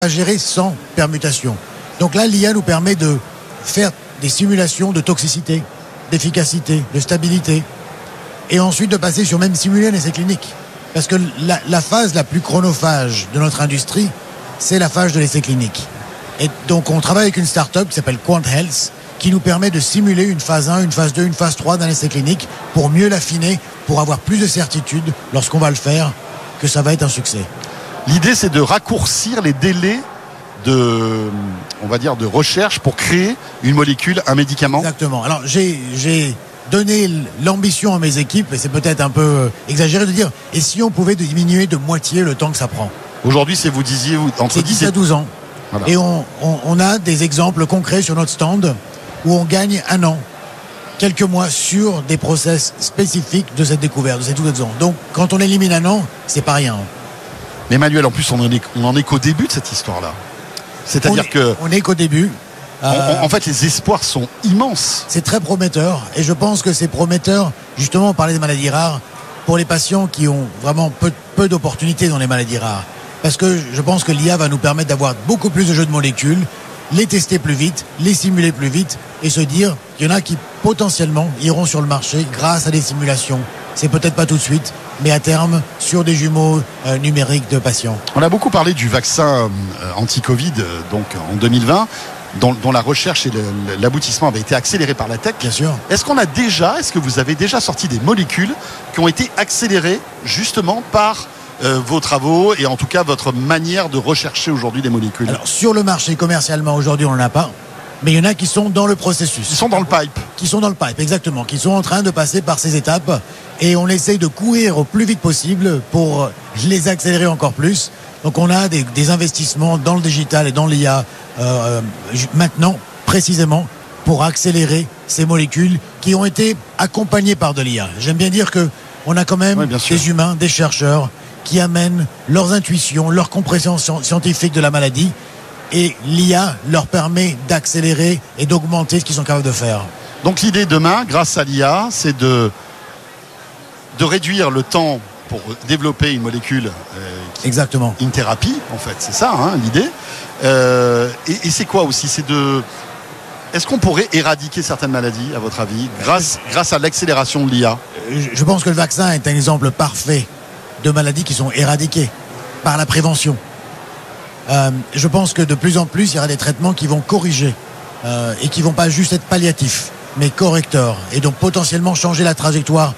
à gérer sans permutation. Donc là, l'IA nous permet de faire des simulations de toxicité, d'efficacité, de stabilité, et ensuite de passer sur même simuler un essai clinique. Parce que la phase la plus chronophage de notre industrie, c'est la phase de l'essai clinique. Et donc on travaille avec une start-up qui s'appelle Quant Health, qui nous permet de simuler une phase 1, une phase 2, une phase 3 d'un essai clinique pour mieux l'affiner, pour avoir plus de certitude lorsqu'on va le faire, que ça va être un succès. L'idée, c'est de raccourcir les délais de recherche pour créer une molécule, un médicament. Exactement. Alors, j'ai donné l'ambition à mes équipes, et c'est peut-être un peu exagéré de dire, et si on pouvait diminuer de moitié le temps que ça prend? Aujourd'hui, c'est, vous disiez, entre 10 à 12 ans. Voilà. Et on a des exemples concrets sur notre stand où on gagne 1 an, quelques mois sur des process spécifiques de cette découverte, de ces 12 ans. Donc, quand on élimine 1 an, c'est pas rien. Mais Emmanuel, en plus, on en est qu'au début de cette histoire-là. C'est-à-dire on est qu'au début. En fait, les espoirs sont immenses. C'est très prometteur. Et je pense que c'est prometteur, justement, on parlait des maladies rares, pour les patients qui ont vraiment peu d'opportunités dans les maladies rares. Parce que je pense que l'IA va nous permettre d'avoir beaucoup plus de jeux de molécules, les tester plus vite, les simuler plus vite, et se dire qu'il y en a qui, potentiellement, iront sur le marché grâce à des simulations. C'est peut-être pas tout de suite, mais à terme, sur des jumeaux numériques de patients. On a beaucoup parlé du vaccin anti-Covid, donc en 2020, dont la recherche et l'aboutissement avaient été accélérés par la tech. Bien sûr. Est-ce que vous avez déjà sorti des molécules qui ont été accélérées justement par vos travaux et en tout cas votre manière de rechercher aujourd'hui des molécules? Alors, sur le marché commercialement, aujourd'hui, on n'en a pas. Mais il y en a qui sont dans le processus. Qui sont dans le pipe. Qui sont dans le pipe, exactement. Qui sont en train de passer par ces étapes. Et on essaye de courir au plus vite possible pour les accélérer encore plus. Donc on a des investissements dans le digital et dans l'IA maintenant, précisément, pour accélérer ces molécules qui ont été accompagnées par de l'IA. J'aime bien dire qu'on a quand même des humains, des chercheurs qui amènent leurs intuitions, leur compréhension scientifique de la maladie. Et l'IA leur permet d'accélérer et d'augmenter ce qu'ils sont capables de faire. Donc l'idée demain, grâce à l'IA, c'est de réduire le temps pour développer une molécule exactement. Une thérapie, en fait, c'est ça l'idée. Et c'est quoi aussi? Est-ce qu'on pourrait éradiquer certaines maladies, à votre avis, grâce à l'accélération de l'IA? Je pense que le vaccin est un exemple parfait de maladies qui sont éradiquées par la prévention. Je pense que de plus en plus, il y aura des traitements qui vont corriger et qui vont pas juste être palliatifs, mais correcteurs, et donc potentiellement changer la trajectoire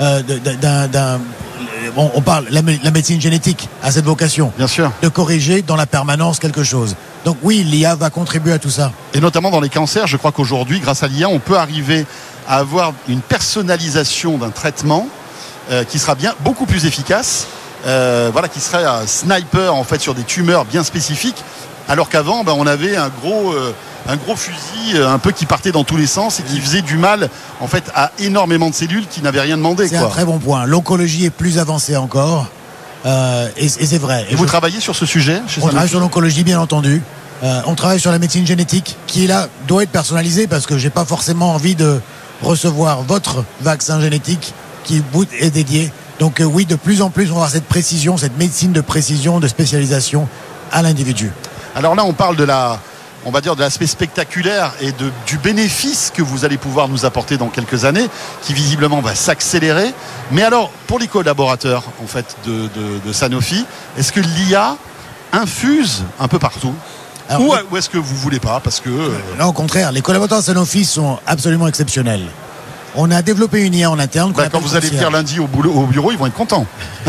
on parle, la médecine génétique a cette vocation. Bien sûr. De corriger dans la permanence quelque chose. Donc oui, l'IA va contribuer à tout ça. Et notamment dans les cancers, je crois qu'aujourd'hui, grâce à l'IA, on peut arriver à avoir une personnalisation d'un traitement qui sera beaucoup plus efficace. Qui serait un sniper en fait sur des tumeurs bien spécifiques, alors qu'avant on avait un gros fusil un peu qui partait dans tous les sens et qui faisait du mal en fait à énormément de cellules qui n'avaient rien demandé. C'est un très bon point. L'oncologie est plus avancée encore et c'est vrai. Et vous travaillez sur ce sujet On travaille sur l'oncologie, bien entendu. On travaille sur la médecine génétique qui là doit être personnalisée, parce que j'ai pas forcément envie de recevoir votre vaccin génétique qui vous est dédié. Donc oui, de plus en plus, on va avoir cette précision, cette médecine de précision, de spécialisation à l'individu. Alors là, on parle de l'aspect spectaculaire et du bénéfice que vous allez pouvoir nous apporter dans quelques années, qui visiblement va s'accélérer. Mais alors, pour les collaborateurs en fait de Sanofi, est-ce que l'IA infuse un peu partout? Ou est-ce que vous voulez pas? Parce que non, au contraire, les collaborateurs de Sanofi sont absolument exceptionnels. On a développé une IA en interne. Quand vous allez venir lundi au bureau, ils vont être contents.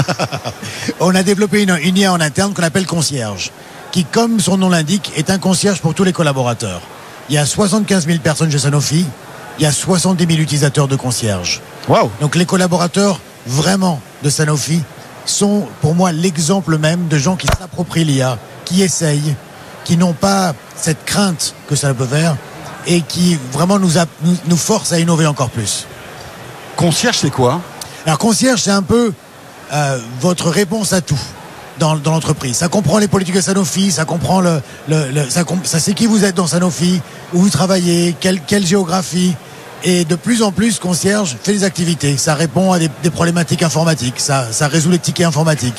On a développé une IA en interne qu'on appelle concierge, qui, comme son nom l'indique, est un concierge pour tous les collaborateurs. Il y a 75 000 personnes chez Sanofi, il y a 70 000 utilisateurs de concierge. Wow. Donc les collaborateurs vraiment de Sanofi sont pour moi l'exemple même de gens qui s'approprient l'IA, qui essayent, qui n'ont pas cette crainte que ça peut faire, et qui vraiment nous force à innover encore plus. Concierge, c'est quoi? Alors concierge, c'est un peu votre réponse à tout dans l'entreprise. Ça comprend les politiques de Sanofi, ça comprend ça sait qui vous êtes dans Sanofi, où vous travaillez, quelle géographie. Et de plus en plus, concierge fait des activités. Ça répond à des problématiques informatiques, ça résout les tickets informatiques.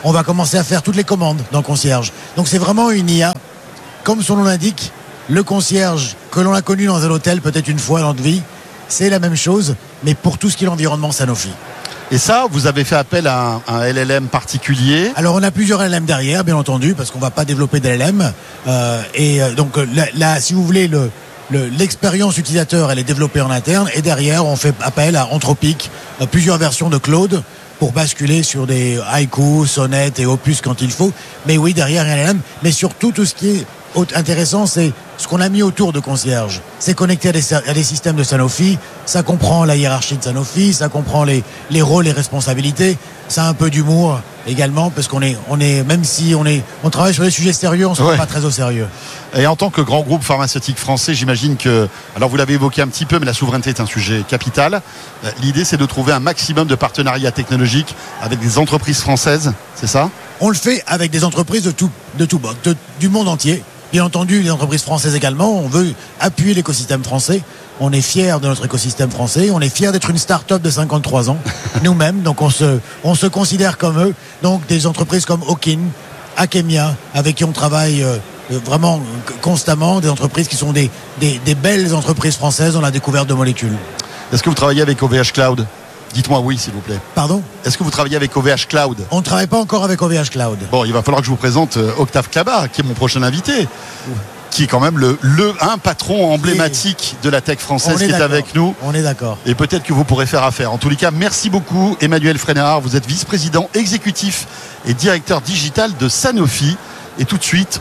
on va commencer à faire toutes les commandes dans Concierge. Donc c'est vraiment une IA. Comme son nom l'indique, le concierge que l'on a connu dans un hôtel peut-être une fois dans notre vie, c'est la même chose, mais pour tout ce qui est l'environnement Sanofi. Et ça, vous avez fait appel à un LLM particulier? Alors on a plusieurs LLM derrière, bien entendu, parce qu'on ne va pas développer d'LLM. Donc là, si vous voulez, l'expérience utilisateur, elle est développée en interne, et derrière, on fait appel à Anthropic, plusieurs versions de Claude, pour basculer sur des Haiku, Sonnet et Opus quand il faut. Mais oui, derrière, il y a un LLM, mais surtout tout ce qui est intéressant, c'est ce qu'on a mis autour de Concierge. C'est connecté à des systèmes de Sanofi. Ça comprend la hiérarchie de Sanofi, ça comprend les rôles et responsabilités. Ça a un peu d'humour également, parce qu'on est même si on travaille sur des sujets sérieux, on ne se prend pas très au sérieux. Et en tant que grand groupe pharmaceutique français, j'imagine que, alors vous l'avez évoqué un petit peu, mais la souveraineté est un sujet capital. L'idée, c'est de trouver un maximum de partenariats technologiques avec des entreprises françaises, c'est ça? On le fait avec des entreprises du monde entier. Bien entendu, les entreprises françaises également. On veut appuyer l'écosystème français. On est fiers de notre écosystème français. On est fiers d'être une start-up de 53 ans, nous-mêmes. Donc on se considère comme eux. Donc des entreprises comme Okin, Akemia, avec qui on travaille vraiment constamment. Des entreprises qui sont des belles entreprises françaises dans la découverte de molécules. Est-ce que vous travaillez avec OVH Cloud? Dites-moi oui, s'il vous plaît. Pardon? Est-ce que vous travaillez avec OVH Cloud? On ne travaille pas encore avec OVH Cloud. Bon, il va falloir que je vous présente Octave Klaba, qui est mon prochain invité, qui est quand même un patron emblématique de la tech française qui est avec nous. On est d'accord. Et peut-être que vous pourrez faire affaire. En tous les cas, merci beaucoup, Emmanuel Frénard. Vous êtes vice-président exécutif et directeur digital de Sanofi. Et tout de suite,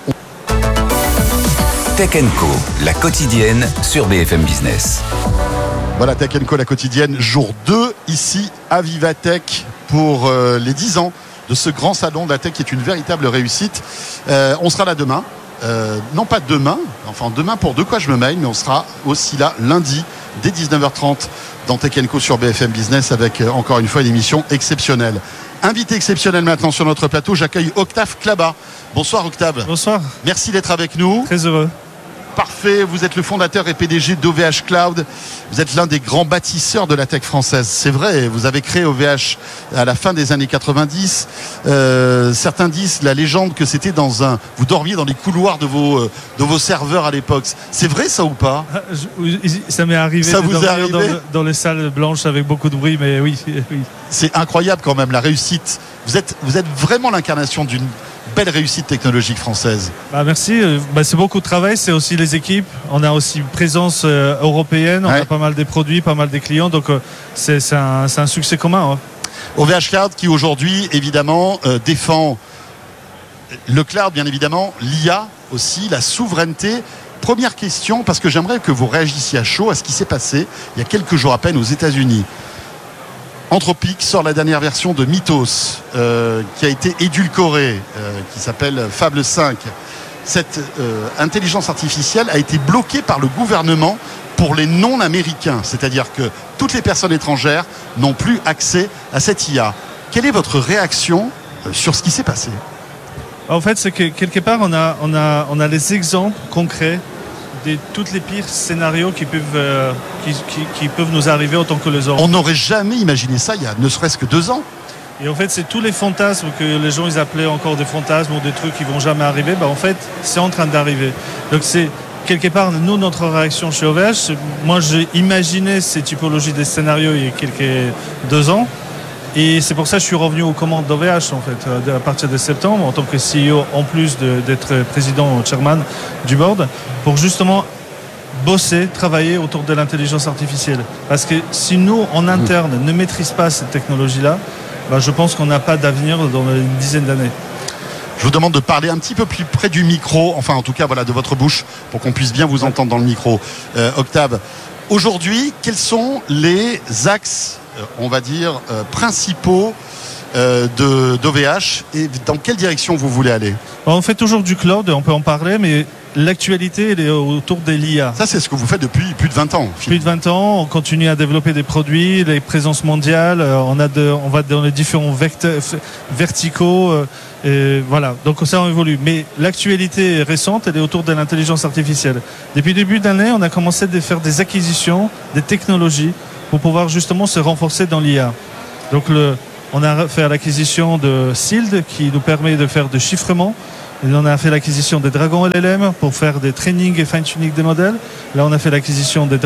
Tech & Co, la quotidienne sur BFM Business. Voilà, Tech & Co, la quotidienne, jour 2, ici à Vivatech, pour les 10 ans de ce grand salon de la tech qui est une véritable réussite. On sera là demain. Non pas demain, enfin demain pour De quoi je me mêle, mais on sera aussi là lundi dès 19h30 dans Tech & Co sur BFM Business avec encore une fois une émission exceptionnelle. Invité exceptionnel maintenant sur notre plateau, j'accueille Octave Klaba. Bonsoir Octave. Bonsoir. Merci d'être avec nous. Très heureux. Parfait, vous êtes le fondateur et PDG d'OVH Cloud. Vous êtes l'un des grands bâtisseurs de la tech française. C'est vrai, vous avez créé OVH à la fin des années 90. Certains disent la légende que c'était vous dormiez dans les couloirs de vos serveurs à l'époque. C'est vrai ça ou pas? Ça m'est arrivé ça vous est arrivé dans les salles blanches avec beaucoup de bruit, mais oui. C'est incroyable quand même la réussite. Vous êtes vraiment l'incarnation d'une belle réussite technologique française. Merci. C'est beaucoup de travail, c'est aussi les équipes. On a aussi une présence européenne, on a pas mal des produits, pas mal des clients, donc c'est un succès commun. OVH Cloud qui aujourd'hui évidemment défend le cloud, bien évidemment, l'IA aussi, la souveraineté. Première question, parce que j'aimerais que vous réagissiez à chaud à ce qui s'est passé il y a quelques jours à peine aux États-Unis. Anthropic sort la dernière version de Mythos qui a été édulcorée, qui s'appelle Fable 5. Cette intelligence artificielle a été bloquée par le gouvernement pour les non-américains, c'est-à-dire que toutes les personnes étrangères n'ont plus accès à cette IA. Quelle est votre réaction sur ce qui s'est passé? En fait, c'est que quelque part, on a les exemples concrets de tous les pires scénarios qui peuvent nous arriver en tant que les Européens. On n'aurait jamais imaginé ça il y a ne serait-ce que 2 ans. Et en fait, c'est tous les fantasmes que les gens ils appelaient encore des fantasmes ou des trucs qui vont jamais arriver. En fait, c'est en train d'arriver. Donc c'est quelque part nous notre réaction chez OVH. Moi, j'ai imaginé ces typologies des scénarios il y a 2 ans. Et c'est pour ça que je suis revenu aux commandes d'OVH en fait, à partir de septembre, en tant que CEO, en plus d'être président, chairman du board, pour justement bosser, travailler autour de l'intelligence artificielle. Parce que si nous, en interne, ne maîtrisons pas cette technologie-là, je pense qu'on n'a pas d'avenir dans une dizaine d'années. Je vous demande de parler un petit peu plus près du micro, enfin en tout cas de votre bouche, pour qu'on puisse bien vous entendre dans le micro. Octave, aujourd'hui, quels sont les axes on va dire, principaux d'OVH et dans quelle direction vous voulez aller? On fait toujours du cloud, on peut en parler, mais l'actualité elle est autour de l'IA. Ça, c'est ce que vous faites depuis plus de 20 ans. Plus de 20 ans, on continue à développer des produits, les présences mondiales, on va dans les différents verticaux, voilà. Donc ça, on évolue. Mais l'actualité récente, elle est autour de l'intelligence artificielle. Depuis le début d'année, on a commencé à faire des acquisitions, des technologies, pour pouvoir justement se renforcer dans l'IA. Donc On a fait l'acquisition de SILD qui nous permet de faire du chiffrement. Et on a fait l'acquisition des Dragon LLM pour faire des trainings et fine-tuning des modèles. Là, on a fait l'acquisition des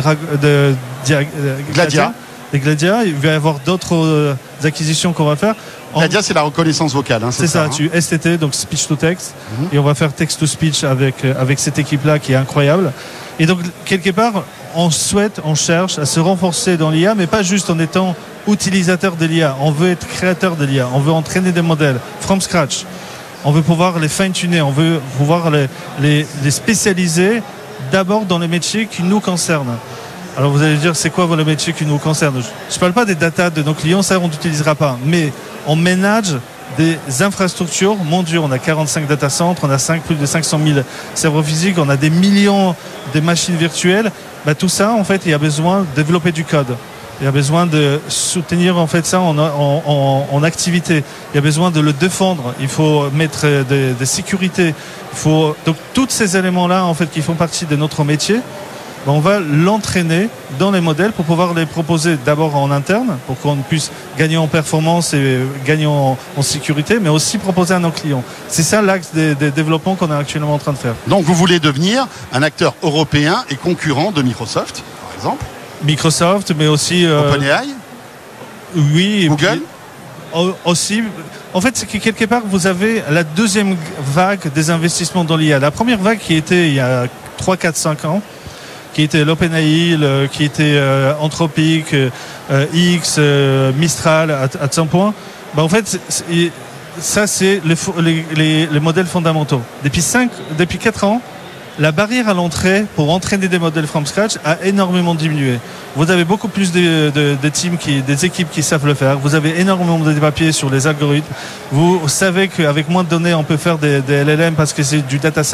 Gladia. Des Gladia. Il va y avoir d'autres acquisitions qu'on va faire. Gladia, c'est la reconnaissance vocale. Hein, c'est ça, tu STT, donc speech to text. Et on va faire text to speech avec cette équipe-là qui est incroyable. Et donc, quelque part, on cherche à se renforcer dans l'IA, mais pas juste en étant utilisateur de l'IA. On veut être créateur de l'IA. On veut entraîner des modèles from scratch. On veut pouvoir les fine-tuner. On veut pouvoir les spécialiser d'abord dans les métiers qui nous concernent. Alors vous allez dire, c'est quoi le métier qui nous concerne? Je ne parle pas des data de nos clients, ça on n'utilisera pas. Mais on manage des infrastructures mondiales. On a 45 data centers, on a plus de 500 000 serveurs physiques, on a des millions de machines virtuelles. Tout ça, en fait, il y a besoin de développer du code. Il y a besoin de soutenir en fait ça en activité. Il y a besoin de le défendre. Il faut mettre des sécurités. Donc tous ces éléments-là en fait qui font partie de notre métier, on va l'entraîner dans les modèles pour pouvoir les proposer d'abord en interne pour qu'on puisse gagner en performance et gagner en sécurité, mais aussi proposer à nos clients. C'est ça l'axe des développements qu'on est actuellement en train de faire. Donc vous voulez devenir un acteur européen et concurrent de Microsoft, par exemple? Microsoft, mais aussi OpenAI, oui, Google aussi. En fait, c'est que quelque part, vous avez la deuxième vague des investissements dans l'IA. La première vague qui était il y a 3, 4, 5 ans, qui était l'OpenAI, qui était Anthropic, X, Mistral, à un point. En fait, ça, c'est les modèles fondamentaux. Depuis 4 ans, la barrière à l'entrée pour entraîner des modèles from scratch a énormément diminué. Vous avez beaucoup plus de teams, des équipes qui savent le faire. Vous avez énormément de papiers sur les algorithmes. Vous savez qu'avec moins de données, on peut faire des LLM parce que c'est du data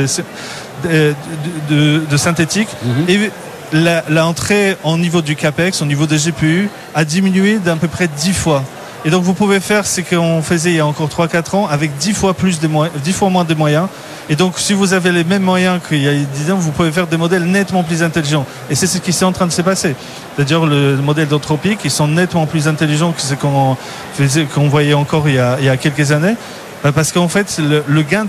de synthétique. Et l'entrée au niveau du CAPEX, au niveau des GPU, a diminué d'à peu près 10 fois. Et donc vous pouvez faire ce qu'on faisait il y a encore 3-4 ans avec 10 fois moins de moyens. Et donc si vous avez les mêmes moyens qu'il y a 10 ans, vous pouvez faire des modèles nettement plus intelligents. Et c'est ce qui est en train de se passer. C'est-à-dire le modèle d'Anthropic, ils sont nettement plus intelligents que ce qu'on voyait encore il y a quelques années. Parce qu'en fait, le gain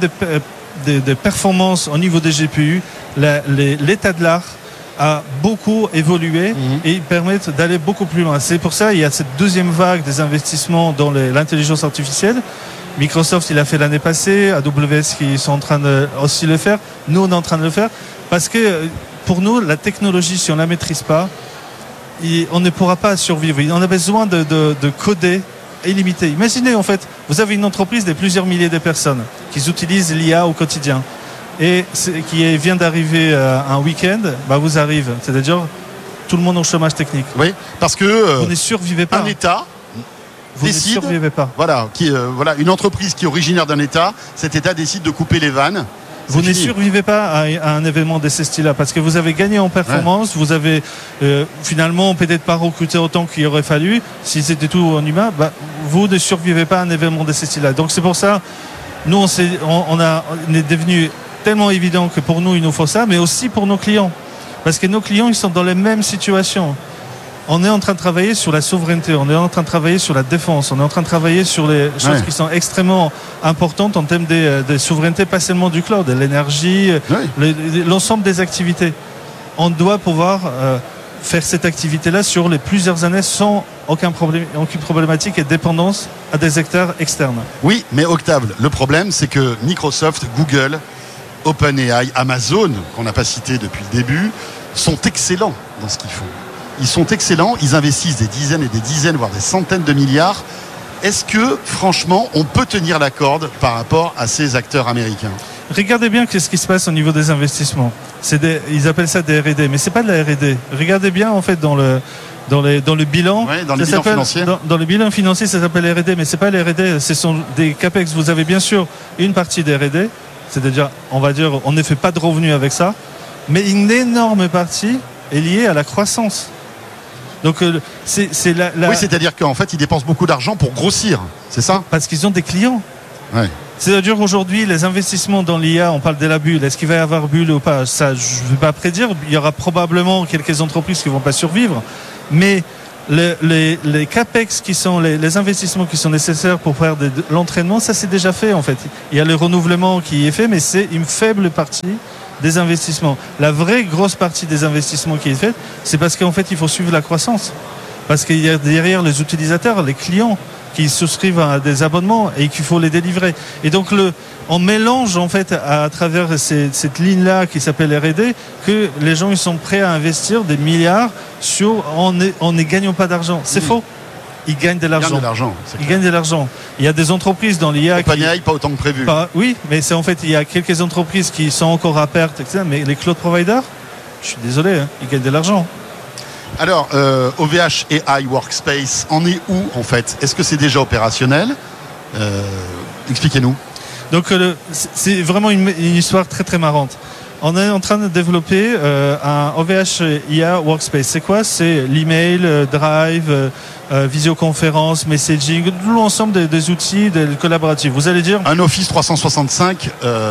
de performance au niveau des GPU, l'état de l'art a beaucoup évolué et ils permettent d'aller beaucoup plus loin. C'est pour ça qu'il y a cette deuxième vague des investissements dans l'intelligence artificielle. Microsoft, il a fait l'année passée, AWS qui sont en train de aussi le faire. Nous, on est en train de le faire parce que pour nous, la technologie, si on ne la maîtrise pas, on ne pourra pas survivre. On a besoin de coder illimité. Imaginez, en fait, vous avez une entreprise de plusieurs milliers de personnes qui utilisent l'IA au quotidien. Et qui vient d'arriver un week-end, vous arrive. C'est-à-dire tout le monde au chômage technique. Oui, parce que vous ne survivez pas. Un État décide. Ne survivez pas. Voilà, une entreprise qui est originaire d'un État, cet État décide de couper les vannes. Vous ne survivez pas à un événement de ce style-là parce que vous avez gagné en performance, vous avez finalement peut-être pas recruté autant qu'il aurait fallu. Si c'était tout en humain, vous ne survivez pas à un événement de ce style-là. Donc c'est pour ça, nous on est devenu tellement évident que pour nous il nous faut ça, mais aussi pour nos clients, parce que nos clients ils sont dans les mêmes situations. On est en train de travailler sur la souveraineté, on est en train de travailler sur la défense, on est en train de travailler sur les choses qui sont extrêmement importantes en termes de souveraineté, pas seulement du cloud, de l'énergie, l'ensemble des activités. On doit pouvoir faire cette activité-là sur les plusieurs années sans aucune problématique et dépendance à des acteurs externes. Oui, mais Octave, le problème c'est que Microsoft, Google, OpenAI, Amazon, qu'on n'a pas cité depuis le début, sont excellents dans ce qu'ils font. Ils sont excellents, ils investissent des dizaines et des dizaines, voire des centaines de milliards. Est-ce que, franchement, on peut tenir la corde par rapport à ces acteurs américains? Regardez bien ce qui se passe au niveau des investissements. Ils appellent ça des R&D, mais c'est pas de la R&D. Regardez bien, en fait, dans le bilan. Oui, dans le bilan financier. Dans le bilan financier, ça s'appelle R&D, mais c'est pas les R&D, ce sont des CAPEX. Vous avez bien sûr une partie des R&D, c'est-à-dire, on va dire, on ne fait pas de revenus avec ça, mais une énorme partie est liée à la croissance. Donc oui, c'est-à-dire qu'en fait, ils dépensent beaucoup d'argent pour grossir, c'est ça? Parce qu'ils ont des clients. Ouais. C'est-à-dire aujourd'hui, les investissements dans l'IA, on parle de la bulle. Est-ce qu'il va y avoir bulle ou pas? Ça, je ne vais pas prédire. Il y aura probablement quelques entreprises qui ne vont pas survivre. Mais les capex qui sont les investissements qui sont nécessaires pour faire de l'entraînement, ça c'est déjà fait en fait. Il y a le renouvellement qui est fait, mais c'est une faible partie des investissements. La vraie grosse partie des investissements qui est faite, c'est parce qu'en fait il faut suivre la croissance. Parce qu'il y a derrière les utilisateurs, les clients qui souscrivent à des abonnements et qu'il faut les délivrer. Et donc on mélange en fait à travers cette ligne-là qui s'appelle R&D que les gens ils sont prêts à investir des milliards en ne gagnant pas d'argent. C'est faux. Ils gagnent de l'argent. Ils gagnent de l'argent. Il y a des entreprises dans l'IA OpenAI, pas autant que prévu. Oui, mais c'est en fait il y a quelques entreprises qui sont encore à perte, etc. Mais les cloud providers, je suis désolé, ils gagnent de l'argent. Alors, OVH et iWorkspace, en est où en fait? Est-ce que c'est déjà opérationnel? Expliquez-nous. Donc, c'est vraiment une histoire très très marrante. On est en train de développer un OVH IA Workspace. C'est quoi? C'est l'email, Drive, visioconférence, messaging, tout l'ensemble des outils collaboratifs. Vous allez dire un Office 365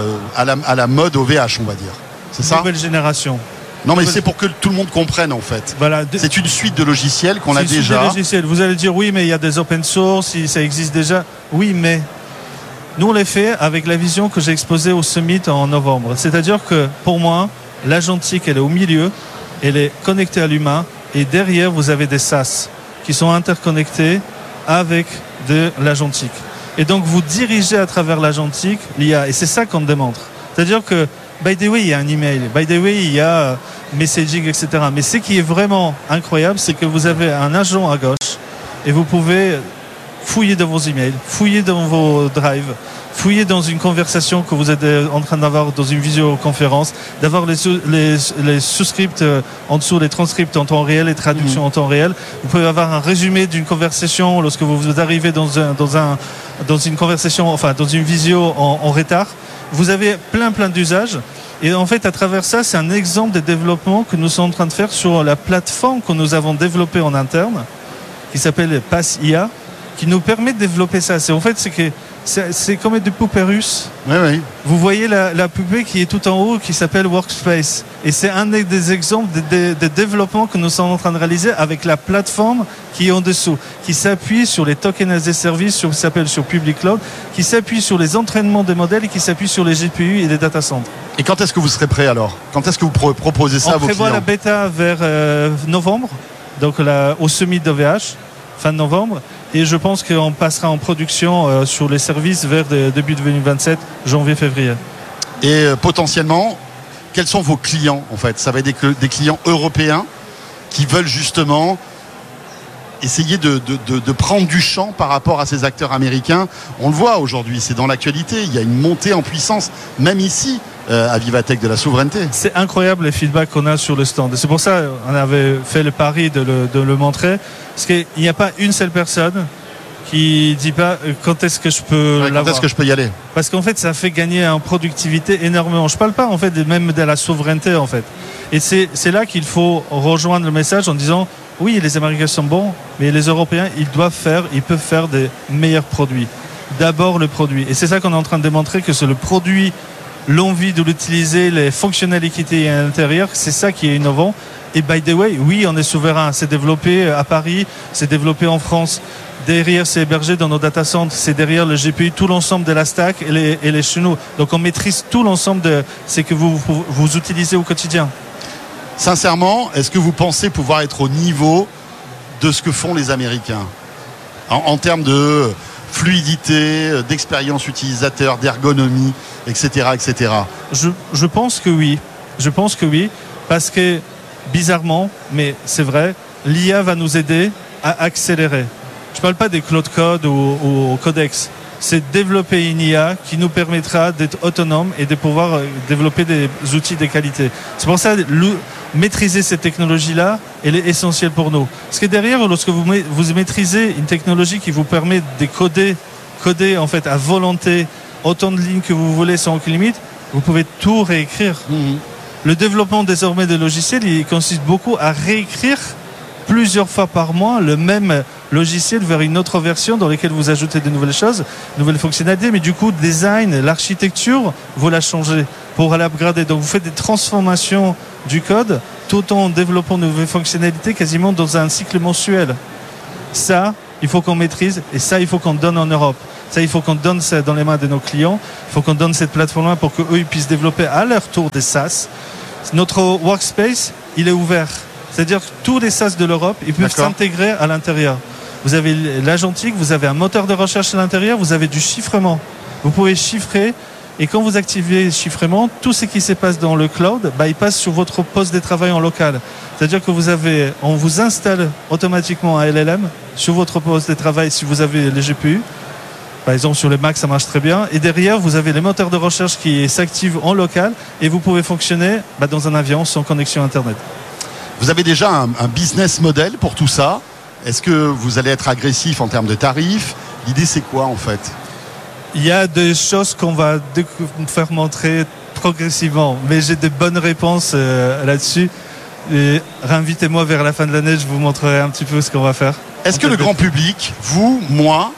à la mode OVH, on va dire. C'est ça? Nouvelle génération. Non, mais c'est pour que tout le monde comprenne en fait. Voilà. C'est une suite de logiciels qu'on a déjà. C'est une suite de logiciels. Vous allez dire oui, mais il y a des open source, ça existe déjà. Oui, mais nous on les fait avec la vision que j'ai exposée au Summit en novembre. C'est-à-dire que pour moi, l'agentique elle est au milieu, elle est connectée à l'humain, et derrière vous avez des SaaS qui sont interconnectés avec de l'agentique. Et donc vous dirigez à travers l'agentique l'IA, et c'est ça qu'on démontre. C'est-à-dire que by the way, il y a un email. By the way, il y a messaging, etc. Mais ce qui est vraiment incroyable, c'est que vous avez un agent à gauche et vous pouvez fouiller dans vos emails, fouiller dans vos drives, fouiller dans une conversation que vous êtes en train d'avoir dans une visioconférence, d'avoir les sous-scripts en dessous, les transcripts en temps réel, les traductions en temps réel. Vous pouvez avoir un résumé d'une conversation lorsque vous arrivez dans une conversation, enfin dans une visio en retard. Vous avez plein d'usages. Et en fait, à travers ça, c'est un exemple de développement que nous sommes en train de faire sur la plateforme que nous avons développée en interne, qui s'appelle PassIA, qui nous permet de développer ça. C'est comme des poupées russes. Oui. Vous voyez la poupée qui est tout en haut, qui s'appelle Workspace. Et c'est un des exemples de développement que nous sommes en train de réaliser avec la plateforme qui est en dessous, qui s'appuie sur les tokens as a service, qui s'appelle sur Public Cloud, qui s'appuie sur les entraînements des modèles et qui s'appuie sur les GPU et les data centers. Et quand est-ce que vous serez prêt alors? Quand est-ce que vous proposez ça à vos clients? On prévoit la bêta vers novembre, donc au Summit d'OVH, fin de novembre. Et je pense qu'on passera en production sur les services vers début 2027, janvier-février. Et potentiellement, quels sont vos clients en fait? Ça va être des clients européens qui veulent justement essayer de prendre du champ par rapport à ces acteurs américains. On le voit aujourd'hui, c'est dans l'actualité. Il y a une montée en puissance, même ici, à Vivatech, de la souveraineté. C'est incroyable les feedbacks qu'on a sur le stand. Et c'est pour ça qu'on avait fait le pari de le montrer. Parce qu'il n'y a pas une seule personne qui dit pas quand est-ce que je peux l'avoir. Quand est-ce que je peux y aller? Parce qu'en fait, ça fait gagner en productivité énormément. Je parle pas en fait même de la souveraineté en fait. Et c'est là qu'il faut rejoindre le message en disant oui, les Américains sont bons, mais les Européens, ils peuvent faire des meilleurs produits. D'abord le produit. Et c'est ça qu'on est en train de démontrer, que c'est le produit, l'envie de l'utiliser, les fonctionnalités à l'intérieur, c'est ça qui est innovant. Et by the way, oui, on est souverain. C'est développé à Paris, c'est développé en France. Derrière, c'est hébergé dans nos data centers, c'est derrière le GPU, tout l'ensemble de la stack et les chenaux. Donc on maîtrise tout l'ensemble de ce que vous utilisez au quotidien. Sincèrement, est-ce que vous pensez pouvoir être au niveau de ce que font les Américains en termes de fluidité, d'expérience utilisateur, d'ergonomie, etc. Je pense que oui. Parce que, bizarrement, mais c'est vrai, l'IA va nous aider à accélérer. Je ne parle pas des cloud code ou codex. C'est développer une IA qui nous permettra d'être autonome et de pouvoir développer des outils de qualité. C'est pour ça que maîtriser cette technologie-là, elle est essentielle pour nous. Parce que derrière, lorsque vous maîtrisez une technologie qui vous permet de coder en fait à volonté autant de lignes que vous voulez sans aucune limite, vous pouvez tout réécrire. Le développement désormais de logiciels, il consiste beaucoup à réécrire plusieurs fois par mois le même logiciel vers une autre version dans laquelle vous ajoutez de nouvelles choses, de nouvelles fonctionnalités, mais du coup, le design, l'architecture, vous la changez pour l'upgrader. Donc vous faites des transformations du code tout en développant de nouvelles fonctionnalités quasiment dans un cycle mensuel. Ça, il faut qu'on maîtrise et ça, il faut qu'on donne en Europe. Ça, il faut qu'on donne ça dans les mains de nos clients. Il faut qu'on donne cette plateforme-là pour qu'eux ils puissent développer à leur tour des SaaS. Notre workspace, il est ouvert. C'est-à-dire que tous les SaaS de l'Europe, ils peuvent s'intégrer à l'intérieur. Vous avez l'agentique, vous avez un moteur de recherche à l'intérieur, vous avez du chiffrement. Vous pouvez chiffrer et quand vous activez le chiffrement, tout ce qui se passe dans le cloud, il passe sur votre poste de travail en local. C'est-à-dire que on vous installe automatiquement un LLM sur votre poste de travail si vous avez les GPU. Par exemple, sur les Mac, ça marche très bien. Et derrière, vous avez les moteurs de recherche qui s'activent en local et vous pouvez fonctionner dans un avion sans connexion Internet. Vous avez déjà un business model pour tout ça. Est-ce que vous allez être agressif en termes de tarifs? L'idée, c'est quoi en fait? Il y a des choses qu'on va faire montrer progressivement, mais j'ai de bonnes réponses là-dessus. Et réinvitez-moi vers la fin de l'année, je vous montrerai un petit peu ce qu'on va faire. Est-ce que le grand public, vous, moi,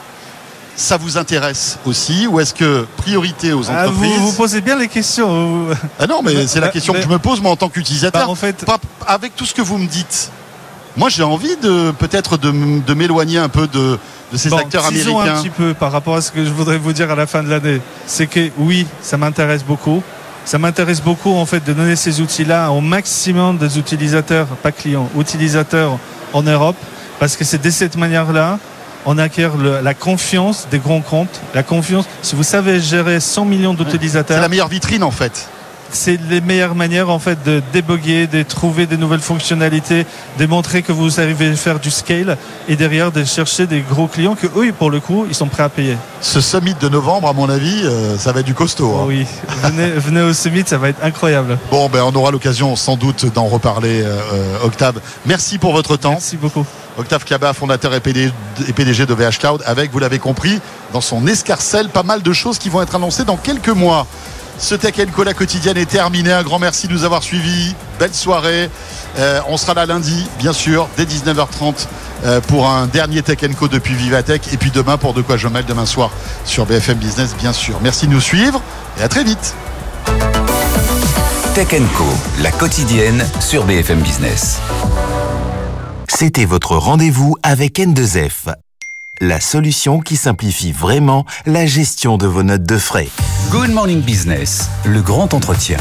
ça vous intéresse aussi, ou est-ce que priorité aux entreprises? Vous posez bien les questions. Ah non, mais c'est la question que je me pose moi en tant qu'utilisateur. En fait, avec tout ce que vous me dites, moi j'ai envie peut-être de m'éloigner un peu de ces acteurs américains. Un petit peu par rapport à ce que je voudrais vous dire à la fin de l'année, c'est que oui, ça m'intéresse beaucoup. Ça m'intéresse beaucoup en fait de donner ces outils-là au maximum des utilisateurs, pas clients, utilisateurs en Europe, parce que c'est de cette manière-là on acquiert la confiance des grands comptes, la confiance. Si vous savez gérer 100 millions d'utilisateurs, c'est la meilleure vitrine en fait. C'est les meilleures manières en fait de débugger, de trouver des nouvelles fonctionnalités, de montrer que vous arrivez à faire du scale et derrière de chercher des gros clients que eux pour le coup ils sont prêts à payer. Ce summit de novembre à mon avis ça va être du costaud. Oh oui, venez au summit, ça va être incroyable. Bon on aura l'occasion sans doute d'en reparler Octave. Merci pour votre temps. Merci beaucoup. Octave Klaba, fondateur et PDG de VH Cloud, avec, vous l'avez compris, dans son escarcelle, pas mal de choses qui vont être annoncées dans quelques mois. Ce Tech & Co, la quotidienne, est terminé. Un grand merci de nous avoir suivis. Belle soirée. On sera là lundi, bien sûr, dès 19h30 pour un dernier Tech & Co depuis Vivatech. Et puis demain pour De quoi je mêle, demain soir sur BFM Business, bien sûr. Merci de nous suivre et à très vite. Tech & Co, la quotidienne sur BFM Business. C'était votre rendez-vous avec N2F, la solution qui simplifie vraiment la gestion de vos notes de frais. Good Morning Business, le grand entretien.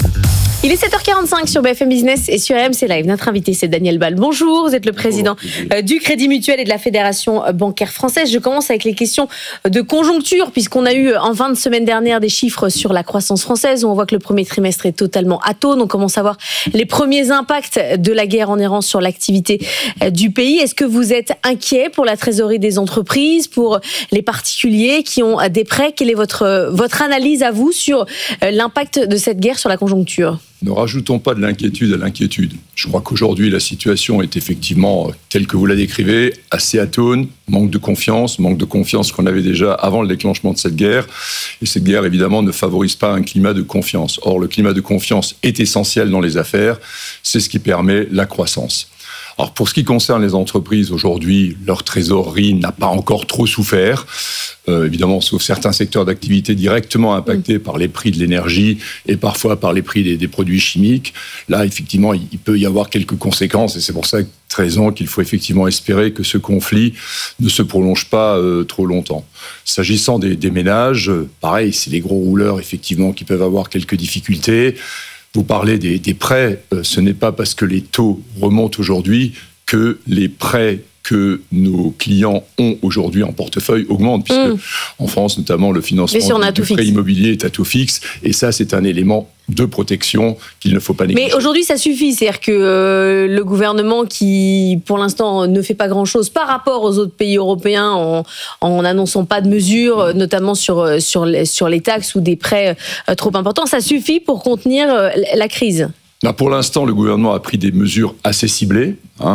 Il est 7h45 sur BFM Business et sur RMC Live. Notre invité, c'est Daniel Ball. Bonjour, vous êtes le président du Crédit Mutuel et de la Fédération bancaire française. Je commence avec les questions de conjoncture, puisqu'on a eu en fin de semaine dernière des chiffres sur la croissance française, où on voit que le premier trimestre est totalement atone. On commence à voir les premiers impacts de la guerre en Iran sur l'activité du pays. Est-ce que vous êtes inquiet pour la trésorerie des entreprises, pour les particuliers qui ont des prêts? Quelle est votre analyse à vous sur l'impact de cette guerre sur la conjoncture? Ne rajoutons pas de l'inquiétude à l'inquiétude. Je crois qu'aujourd'hui, la situation est effectivement, telle que vous la décrivez, assez atone, manque de confiance qu'on avait déjà avant le déclenchement de cette guerre. Et cette guerre, évidemment, ne favorise pas un climat de confiance. Or, le climat de confiance est essentiel dans les affaires. C'est ce qui permet la croissance. Alors, pour ce qui concerne les entreprises, aujourd'hui, leur trésorerie n'a pas encore trop souffert. Évidemment, sauf certains secteurs d'activité directement impactés par les prix de l'énergie et parfois par les prix des produits chimiques. Là, effectivement, il peut y avoir quelques conséquences et c'est pour ça que 13 ans qu'il faut effectivement espérer que ce conflit ne se prolonge pas trop longtemps. S'agissant des ménages, pareil, c'est les gros rouleurs, effectivement, qui peuvent avoir quelques difficultés. Vous parlez des prêts, ce n'est pas parce que les taux remontent aujourd'hui que les prêts que nos clients ont aujourd'hui en portefeuille augmentent, puisque en France, notamment, le financement du prêt immobilier est à taux fixe, et ça, c'est un élément de protection qu'il ne faut pas négliger. Mais aujourd'hui, ça suffit. C'est-à-dire que le gouvernement qui, pour l'instant, ne fait pas grand-chose par rapport aux autres pays européens en n'annonçant pas de mesures, notamment sur les taxes ou des prêts trop importants, ça suffit pour contenir la crise? Là, pour l'instant, le gouvernement a pris des mesures assez ciblées,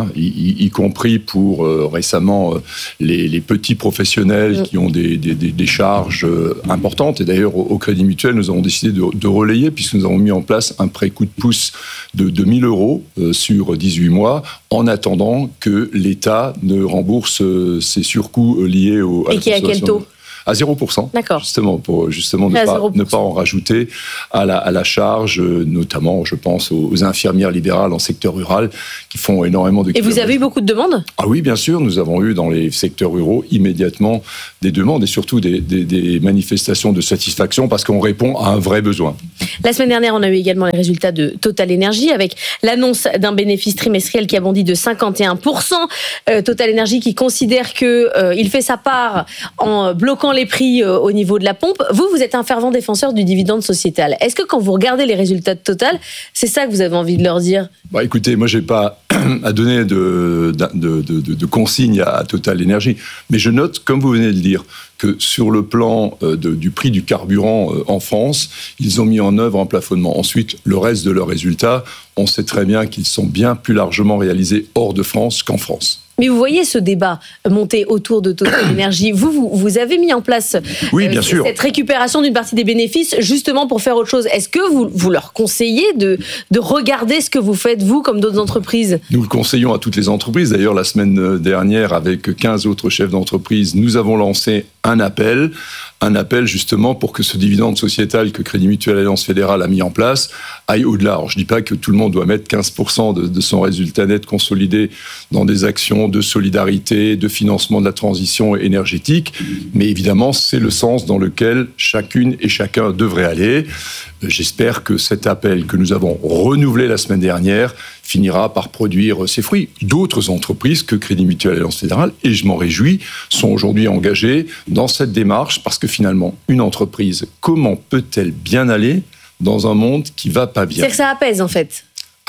y compris pour récemment les petits professionnels qui ont des charges importantes. Et d'ailleurs, au Crédit Mutuel, nous avons décidé de relayer, puisque nous avons mis en place un prêt coup de pouce de 1 000 euros sur 18 mois, en attendant que l'État ne rembourse ses surcoûts liés à la consommation. Et qui est à quel taux ? À 0%. D'accord. Justement, pour ne pas en rajouter à la charge, notamment, je pense, aux infirmières libérales en secteur rural qui font énormément de kilomètres. Et vous avez eu beaucoup de demandes ? Ah oui, bien sûr. Nous avons eu dans les secteurs ruraux immédiatement des demandes et surtout des manifestations de satisfaction parce qu'on répond à un vrai besoin. La semaine dernière, on a eu également les résultats de Total Energy avec l'annonce d'un bénéfice trimestriel qui a bondi de 51%. Total Energy qui considère qu'il fait sa part en bloquant les prix au niveau de la pompe. Vous êtes un fervent défenseur du dividende sociétal. Est-ce que quand vous regardez les résultats de Total, c'est ça que vous avez envie de leur dire ? Écoutez, moi, je n'ai pas à donner de consignes à Total Energy, mais je note, comme vous venez de le dire, que sur le plan du prix du carburant en France, ils ont mis en œuvre un plafonnement. Ensuite, le reste de leurs résultats, on sait très bien qu'ils sont bien plus largement réalisés hors de France qu'en France. Mais vous voyez ce débat monter autour de Total Energy. Vous avez mis en place oui, bien sûr. Cette récupération d'une partie des bénéfices justement pour faire autre chose. Est-ce que vous leur conseillez de regarder ce que vous faites, vous, comme d'autres entreprises ? Nous le conseillons à toutes les entreprises. D'ailleurs, la semaine dernière, avec 15 autres chefs d'entreprise, nous avons lancé un appel justement pour que ce dividende sociétal que Crédit Mutuel Alliance Fédérale a mis en place aille au-delà. Alors, je ne dis pas que tout le monde doit mettre 15% de son résultat net consolidé dans des actions de solidarité, de financement de la transition énergétique, mais évidemment, c'est le sens dans lequel chacune et chacun devrait aller. J'espère que cet appel que nous avons renouvelé la semaine dernière finira par produire ses fruits. D'autres entreprises que Crédit Mutuel Alliance Fédérale, et je m'en réjouis, sont aujourd'hui engagées dans cette démarche parce que finalement, une entreprise, comment peut-elle bien aller dans un monde qui va pas bien ? C'est que ça apaise en fait.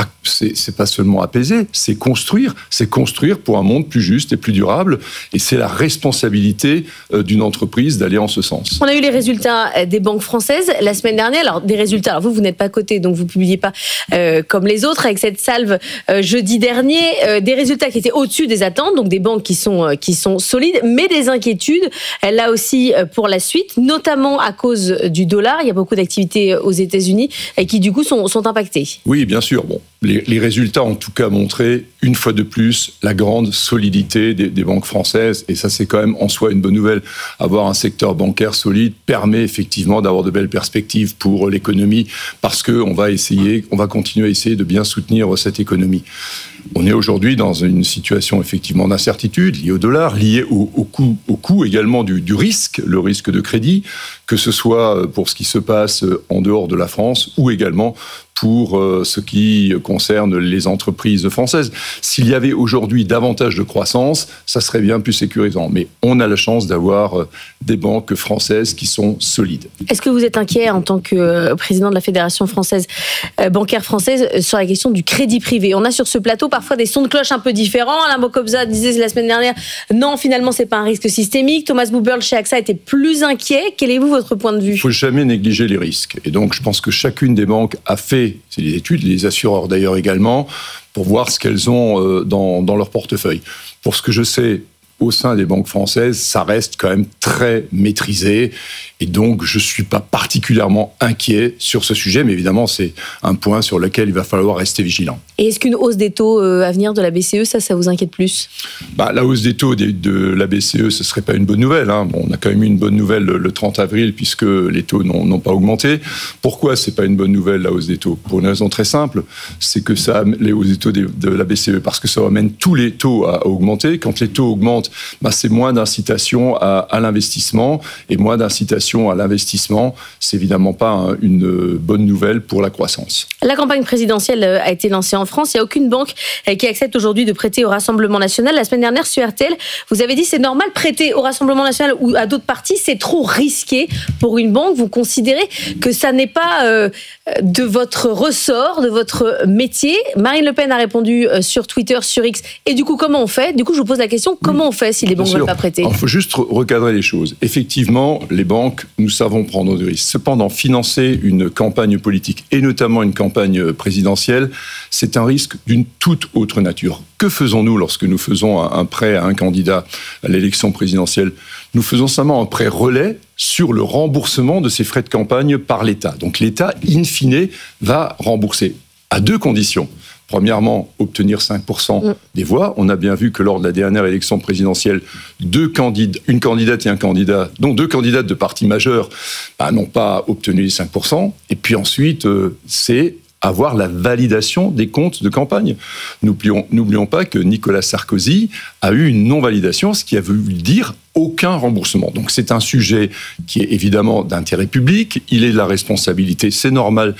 C'est pas seulement apaiser, c'est construire pour un monde plus juste et plus durable, et c'est la responsabilité d'une entreprise d'aller en ce sens. On a eu les résultats des banques françaises la semaine dernière. Alors des résultats, alors vous n'êtes pas coté, donc vous publiez pas comme les autres avec cette salve jeudi dernier, des résultats qui étaient au-dessus des attentes, donc des banques qui sont solides, mais des inquiétudes là aussi pour la suite, notamment à cause du dollar. Il y a beaucoup d'activités aux États-Unis qui du coup sont impactées. Oui, bien sûr. Bon. Les résultats ont en tout cas montré, une fois de plus, la grande solidité des banques françaises. Et ça, c'est quand même en soi une bonne nouvelle. Avoir un secteur bancaire solide permet effectivement d'avoir de belles perspectives pour l'économie parce qu'on va continuer à essayer de bien soutenir cette économie. On est aujourd'hui dans une situation effectivement d'incertitude liée au dollar, liée au coût également du risque, le risque de crédit, que ce soit pour ce qui se passe en dehors de la France ou également pour ce qui concerne les entreprises françaises. S'il y avait aujourd'hui davantage de croissance, ça serait bien plus sécurisant. Mais on a la chance d'avoir des banques françaises qui sont solides. Est-ce que vous êtes inquiet en tant que président de la Fédération française, bancaire française, sur la question du crédit privé ? On a sur ce plateau parfois des sons de cloche un peu différents. Alain Bocobza disait la semaine dernière, non, finalement, c'est pas un risque systémique. Thomas Buberl chez AXA était plus inquiet. Quel est votre point de vue ? Il ne faut jamais négliger les risques. Et donc, je pense que chacune des banques a fait, c'est des études, les assureurs d'ailleurs également, pour voir ce qu'elles ont dans leur portefeuille. Pour ce que je sais, au sein des banques françaises, ça reste quand même très maîtrisé. Et donc, je ne suis pas particulièrement inquiet sur ce sujet, mais évidemment, c'est un point sur lequel il va falloir rester vigilant. Et est-ce qu'une hausse des taux à venir de la BCE, ça vous inquiète plus ? La hausse des taux de la BCE, ce ne serait pas une bonne nouvelle. Bon, on a quand même eu une bonne nouvelle le 30 avril, puisque les taux n'ont pas augmenté. Pourquoi ce n'est pas une bonne nouvelle, la hausse des taux ? Pour une raison très simple, c'est que les hausses des taux de la BCE, parce que ça amène tous les taux à augmenter. Quand les taux augmentent, c'est moins d'incitation à l'investissement, et moins d'incitation à l'investissement, c'est évidemment pas une bonne nouvelle pour la croissance. La campagne présidentielle a été lancée en France. Il n'y a aucune banque qui accepte aujourd'hui de prêter au Rassemblement national. La semaine dernière, sur RTL, vous avez dit c'est normal, prêter au Rassemblement national ou à d'autres partis, c'est trop risqué pour une banque. Vous considérez que ça n'est pas de votre ressort, de votre métier. Marine Le Pen a répondu sur Twitter, sur X. Et du coup, comment on fait ? Du coup, je vous pose la question, comment on fait si les banques ne veulent pas prêter ? Il faut juste recadrer les choses. Effectivement, les banques, nous savons prendre des risques. Cependant, financer une campagne politique, et notamment une campagne présidentielle, c'est un risque d'une toute autre nature. Que faisons-nous lorsque nous faisons un prêt à un candidat à l'élection présidentielle ? Nous faisons seulement un prêt relais sur le remboursement de ces frais de campagne par l'État. Donc l'État, in fine, va rembourser à deux conditions. Premièrement, obtenir 5% des voix. On a bien vu que lors de la dernière élection présidentielle, une candidate et un candidat, dont 2 candidates de partis majeurs, n'ont pas obtenu les 5%. Et puis ensuite, c'est avoir la validation des comptes de campagne. N'oublions pas que Nicolas Sarkozy a eu une non-validation, ce qui a voulu dire aucun remboursement. Donc c'est un sujet qui est évidemment d'intérêt public, il est de la responsabilité, c'est normal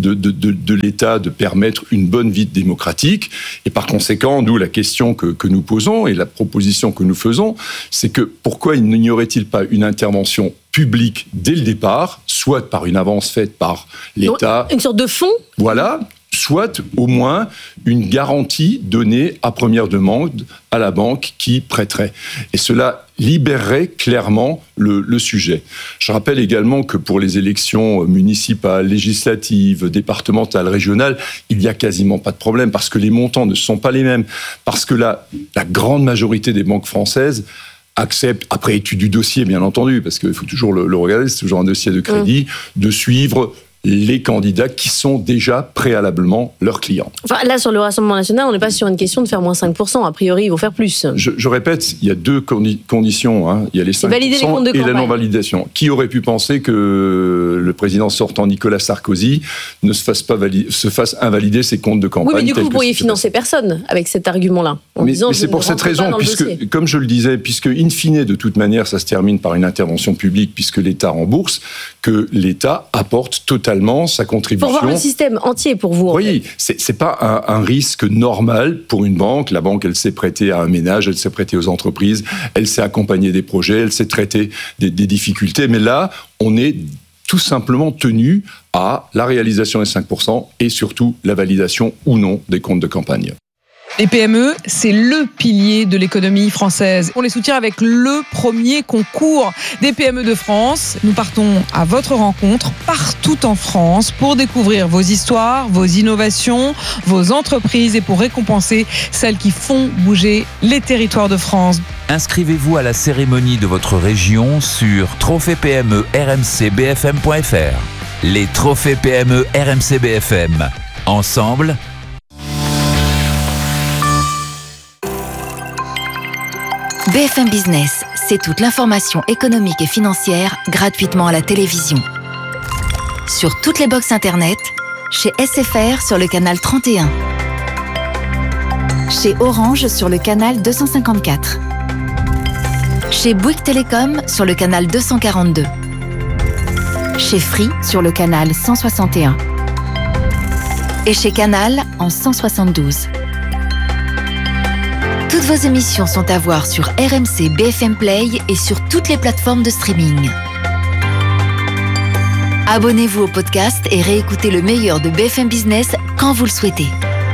de l'État de permettre une bonne vie démocratique, et par conséquent, nous, la question que nous posons et la proposition que nous faisons, c'est que pourquoi n'y aurait-il pas une intervention publique dès le départ, soit par une avance faite par l'État... Une sorte de fonds ? Voilà, soit au moins une garantie donnée à première demande à la banque qui prêterait. Et cela libérerait clairement le sujet. Je rappelle également que pour les élections municipales, législatives, départementales, régionales, il n'y a quasiment pas de problème parce que les montants ne sont pas les mêmes. Parce que la grande majorité des banques françaises acceptent, après étude du dossier bien entendu, parce qu'il faut toujours le regarder, c'est toujours un dossier de crédit, de suivre les candidats qui sont déjà préalablement leurs clients. Enfin, là, sur le Rassemblement national, on n'est pas sur une question de faire moins 5%. A priori, ils vont faire plus. Je répète, il y a 2 conditions. Hein. Il y a les 5% et la non-validation. Qui aurait pu penser que le président sortant Nicolas Sarkozy ne se fasse invalider ses comptes de campagne? Oui, mais du coup, vous pourriez financer personne avec cet argument-là. Mais c'est pour cette raison, puisque, comme je le disais, puisque in fine, de toute manière, ça se termine par une intervention publique, puisque l'État rembourse, que l'État apporte totalement sa contribution. Pour voir le système entier, pour vous. Oui, c'est pas un risque normal pour une banque. La banque, elle s'est prêtée à un ménage, elle s'est prêtée aux entreprises, elle s'est accompagnée des projets, elle s'est traitée des difficultés. Mais là, on est tout simplement tenu à la réalisation des 5% et surtout la validation ou non des comptes de campagne. Les PME, c'est le pilier de l'économie française. On les soutient avec le premier concours des PME de France. Nous partons à votre rencontre partout en France pour découvrir vos histoires, vos innovations, vos entreprises et pour récompenser celles qui font bouger les territoires de France. Inscrivez-vous à la cérémonie de votre région sur trophée PME rmcbfm.fr. Les trophées PME RMCBFM. Ensemble, BFM Business, c'est toute l'information économique et financière gratuitement à la télévision. Sur toutes les box internet, chez SFR sur le canal 31, chez Orange sur le canal 254, chez Bouygues Télécom sur le canal 242, chez Free sur le canal 161 et chez Canal en 172. Toutes vos émissions sont à voir sur RMC BFM Play et sur toutes les plateformes de streaming. Abonnez-vous au podcast et réécoutez le meilleur de BFM Business quand vous le souhaitez.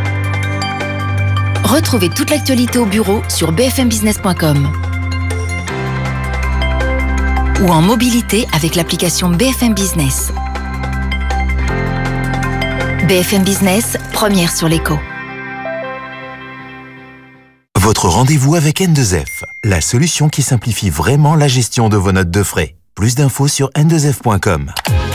Retrouvez toute l'actualité au bureau sur bfmbusiness.com ou en mobilité avec l'application BFM Business. BFM Business, première sur l'écho. Votre rendez-vous avec N2F, la solution qui simplifie vraiment la gestion de vos notes de frais. Plus d'infos sur n2f.com.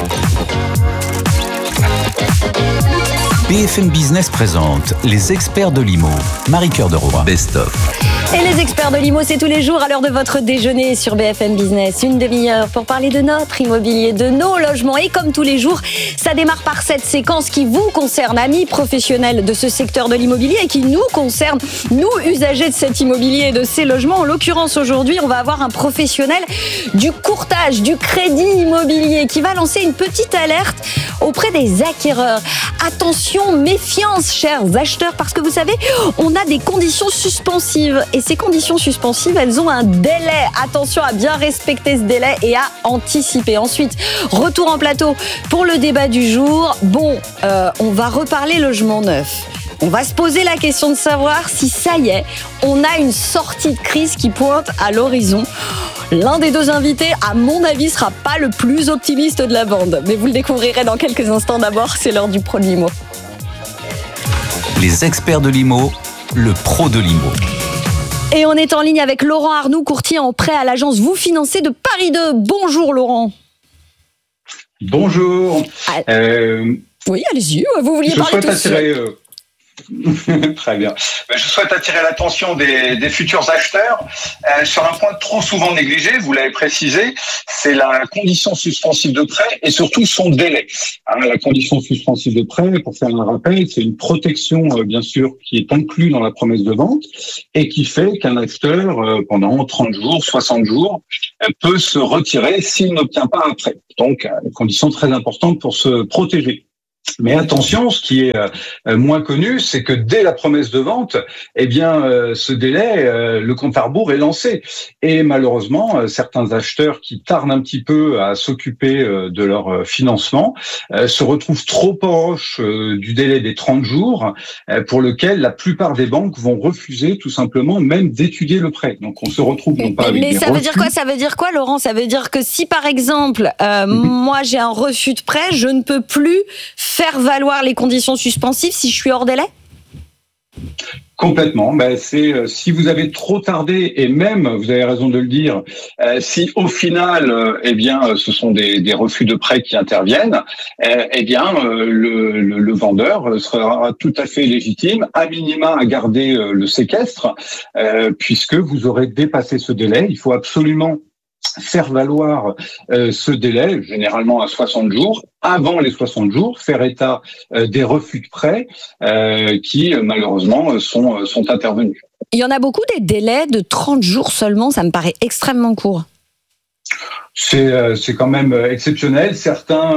BFM Business présente les experts de l'IMO. Marie-Cœur de Roy. Best of. Et les experts de l'IMO, c'est tous les jours à l'heure de votre déjeuner sur BFM Business. Une demi-heure pour parler de notre immobilier, de nos logements. Et comme tous les jours, ça démarre par cette séquence qui vous concerne, amis professionnels de ce secteur de l'immobilier et qui nous concerne, nous, usagers de cet immobilier et de ces logements. En l'occurrence, aujourd'hui, on va avoir un professionnel du courtage, du crédit immobilier qui va lancer une petite alerte auprès des acquéreurs. Attention, méfiance, chers acheteurs, parce que vous savez, on a des conditions suspensives. Et ces conditions suspensives, elles ont un délai. Attention à bien respecter ce délai et à anticiper. Ensuite, retour en plateau pour le débat du jour. Bon, on va reparler logement neuf. On va se poser la question de savoir si ça y est, on a une sortie de crise qui pointe à l'horizon. L'un des deux invités, à mon avis, sera pas le plus optimiste de la bande. Mais vous le découvrirez dans quelques instants. D'abord, c'est l'heure du pro de l'IMO. Les experts de l'IMO, le pro de l'IMO. Et on est en ligne avec Laurent Arnoux, courtier en prêt à l'agence Vous Financez de Paris 2. Bonjour Laurent. Bonjour. Oui, allez-y, vous vouliez parler tout de suite. Très bien. Je souhaite attirer l'attention des futurs acheteurs sur un point trop souvent négligé, vous l'avez précisé, c'est la condition suspensive de prêt et surtout son délai. La condition suspensive de prêt, pour faire un rappel, c'est une protection bien sûr qui est inclue dans la promesse de vente et qui fait qu'un acheteur pendant 30 jours, 60 jours peut se retirer s'il n'obtient pas un prêt. Donc une condition très importante pour se protéger. Mais attention, ce qui est moins connu, c'est que dès la promesse de vente, ce délai, le compte à rebours est lancé. Et malheureusement, certains acheteurs qui tardent un petit peu à s'occuper de leur financement se retrouvent trop proches du délai des 30 jours, pour lequel la plupart des banques vont refuser tout simplement même d'étudier le prêt. Donc on se retrouve non pas avec des refus. Mais ça veut dire quoi ? Ça veut dire quoi, Laurent ? Ça veut dire que si par exemple, moi j'ai un refus de prêt, je ne peux plus faire valoir les conditions suspensives si je suis hors délai ? Complètement. C'est si vous avez trop tardé et même, vous avez raison de le dire, si au final, ce sont des refus de prêt qui interviennent, le vendeur sera tout à fait légitime, à minima, à garder le séquestre, puisque vous aurez dépassé ce délai. Il faut absolument faire valoir ce délai, généralement à 60 jours, avant les 60 jours, faire état des refus de prêt qui, malheureusement, sont intervenus. Il y en a beaucoup des délais de 30 jours seulement, ça me paraît extrêmement court. C'est quand même exceptionnel. Certains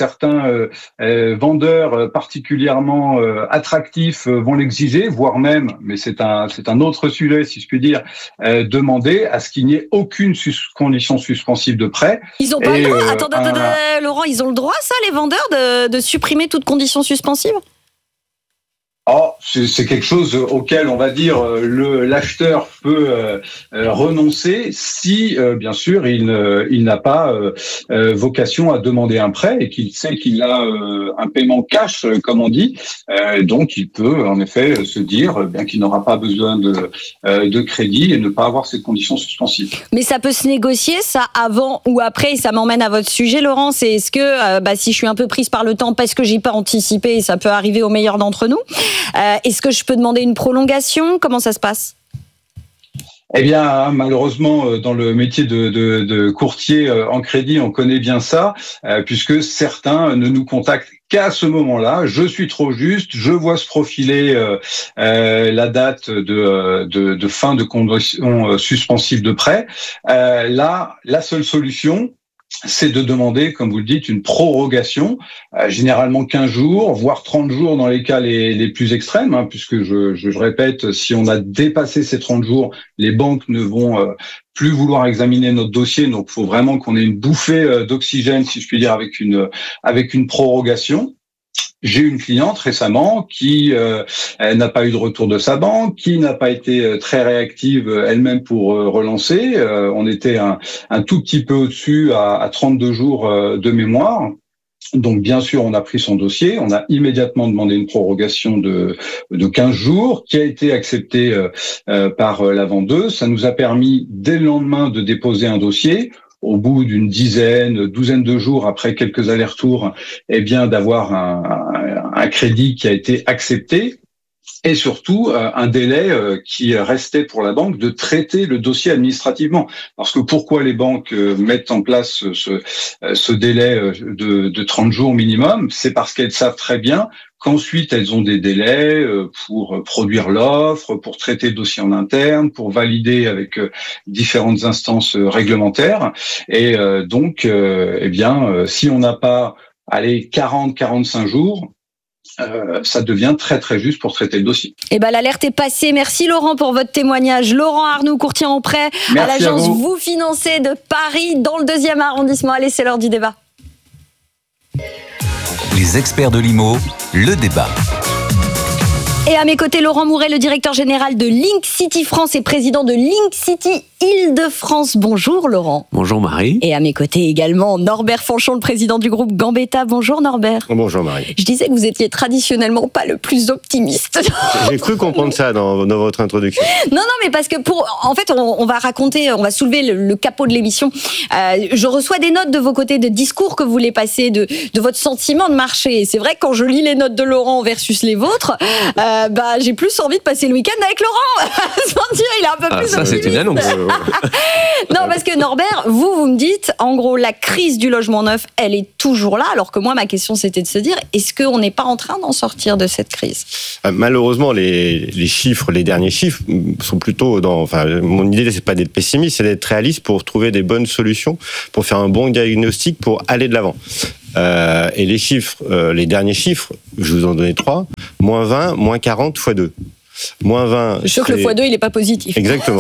vendeurs particulièrement attractifs vont l'exiger, voire même, mais c'est un autre sujet si je puis dire, demander à ce qu'il n'y ait aucune condition suspensive de prêt. Ils ont pas le droit. Attendez, Laurent, ils ont le droit, ça, les vendeurs, de supprimer toute condition suspensive ? C'est quelque chose auquel on va dire l'acheteur peut renoncer si bien sûr il n'a pas vocation à demander un prêt et qu'il sait qu'il a un paiement cash comme on dit, donc il peut en effet se dire bien qu'il n'aura pas besoin de crédit et ne pas avoir cette condition suspensive. Mais ça peut se négocier ça avant ou après, et ça m'emmène à votre sujet, Laurent, c'est est-ce que si je suis un peu prise par le temps parce que j'ai pas anticipé, et ça peut arriver aux meilleurs d'entre nous, est-ce que je peux demander une prolongation ? Comment ça se passe ? Malheureusement, dans le métier de courtier en crédit, on connaît bien ça, puisque certains ne nous contactent qu'à ce moment-là. Je suis trop juste, je vois se profiler la date de fin de condition suspensive de prêt. Là, la seule solution, c'est de demander, comme vous le dites, une prorogation, généralement 15 jours, voire 30 jours dans les cas les plus extrêmes, puisque je répète, si on a dépassé ces 30 jours, les banques ne vont plus vouloir examiner notre dossier, donc il faut vraiment qu'on ait une bouffée d'oxygène, si je puis dire, avec une prorogation. J'ai une cliente récemment qui n'a pas eu de retour de sa banque, qui n'a pas été très réactive elle-même pour relancer. On était un tout petit peu au-dessus à 32 jours de mémoire. Donc bien sûr, on a pris son dossier, on a immédiatement demandé une prorogation de 15 jours qui a été acceptée par la vendeuse. Ça nous a permis dès le lendemain de déposer un dossier. Au bout d'une douzaine de jours après quelques allers-retours, d'avoir un crédit qui a été accepté et surtout un délai qui restait pour la banque de traiter le dossier administrativement. Parce que pourquoi les banques mettent en place ce délai de 30 jours minimum ? C'est parce qu'elles savent très bien qu'ensuite elles ont des délais pour produire l'offre, pour traiter le dossier en interne, pour valider avec différentes instances réglementaires. Et donc, si on n'a pas 40-45 jours, ça devient très très juste pour traiter le dossier. L'alerte est passée. Merci Laurent pour votre témoignage. Laurent Arnoux, courtier en prêt à l'agence Vous Financez de Paris dans le 2e arrondissement. Allez, c'est l'heure du débat. Les experts de l'IMO, le débat. Et à mes côtés, Laurent Mouret, le directeur général de Link City France et président de Link City Île-de-France. Bonjour Laurent. Bonjour Marie. Et à mes côtés également Norbert Fanchon, le président du groupe Gambetta. Bonjour Norbert. Bonjour Marie. Je disais que vous étiez traditionnellement pas le plus optimiste. J'ai cru comprendre ça dans votre introduction. Non, mais parce que en fait, on va raconter, on va soulever le capot de l'émission. Je reçois des notes de vos côtés, de discours que vous voulez passer, de votre sentiment de marché. Et c'est vrai que quand je lis les notes de Laurent versus les vôtres, j'ai plus envie de passer le week-end avec Laurent. Sans dire, il est un peu plus optimiste. C'était une annonce. Non, parce que Norbert, vous me dites, en gros, la crise du logement neuf, elle est toujours là, alors que moi, ma question, c'était de se dire, est-ce qu'on n'est pas en train d'en sortir de cette crise ? Malheureusement, les chiffres, les derniers chiffres, sont plutôt mon idée, c'est pas d'être pessimiste, c'est d'être réaliste pour trouver des bonnes solutions, pour faire un bon diagnostic, pour aller de l'avant. Et les chiffres, les derniers chiffres, je vous en donnais 3, moins 20, moins 40, x 2. Moins 20. Je suis sûr que le x2, il n'est pas positif. Exactement.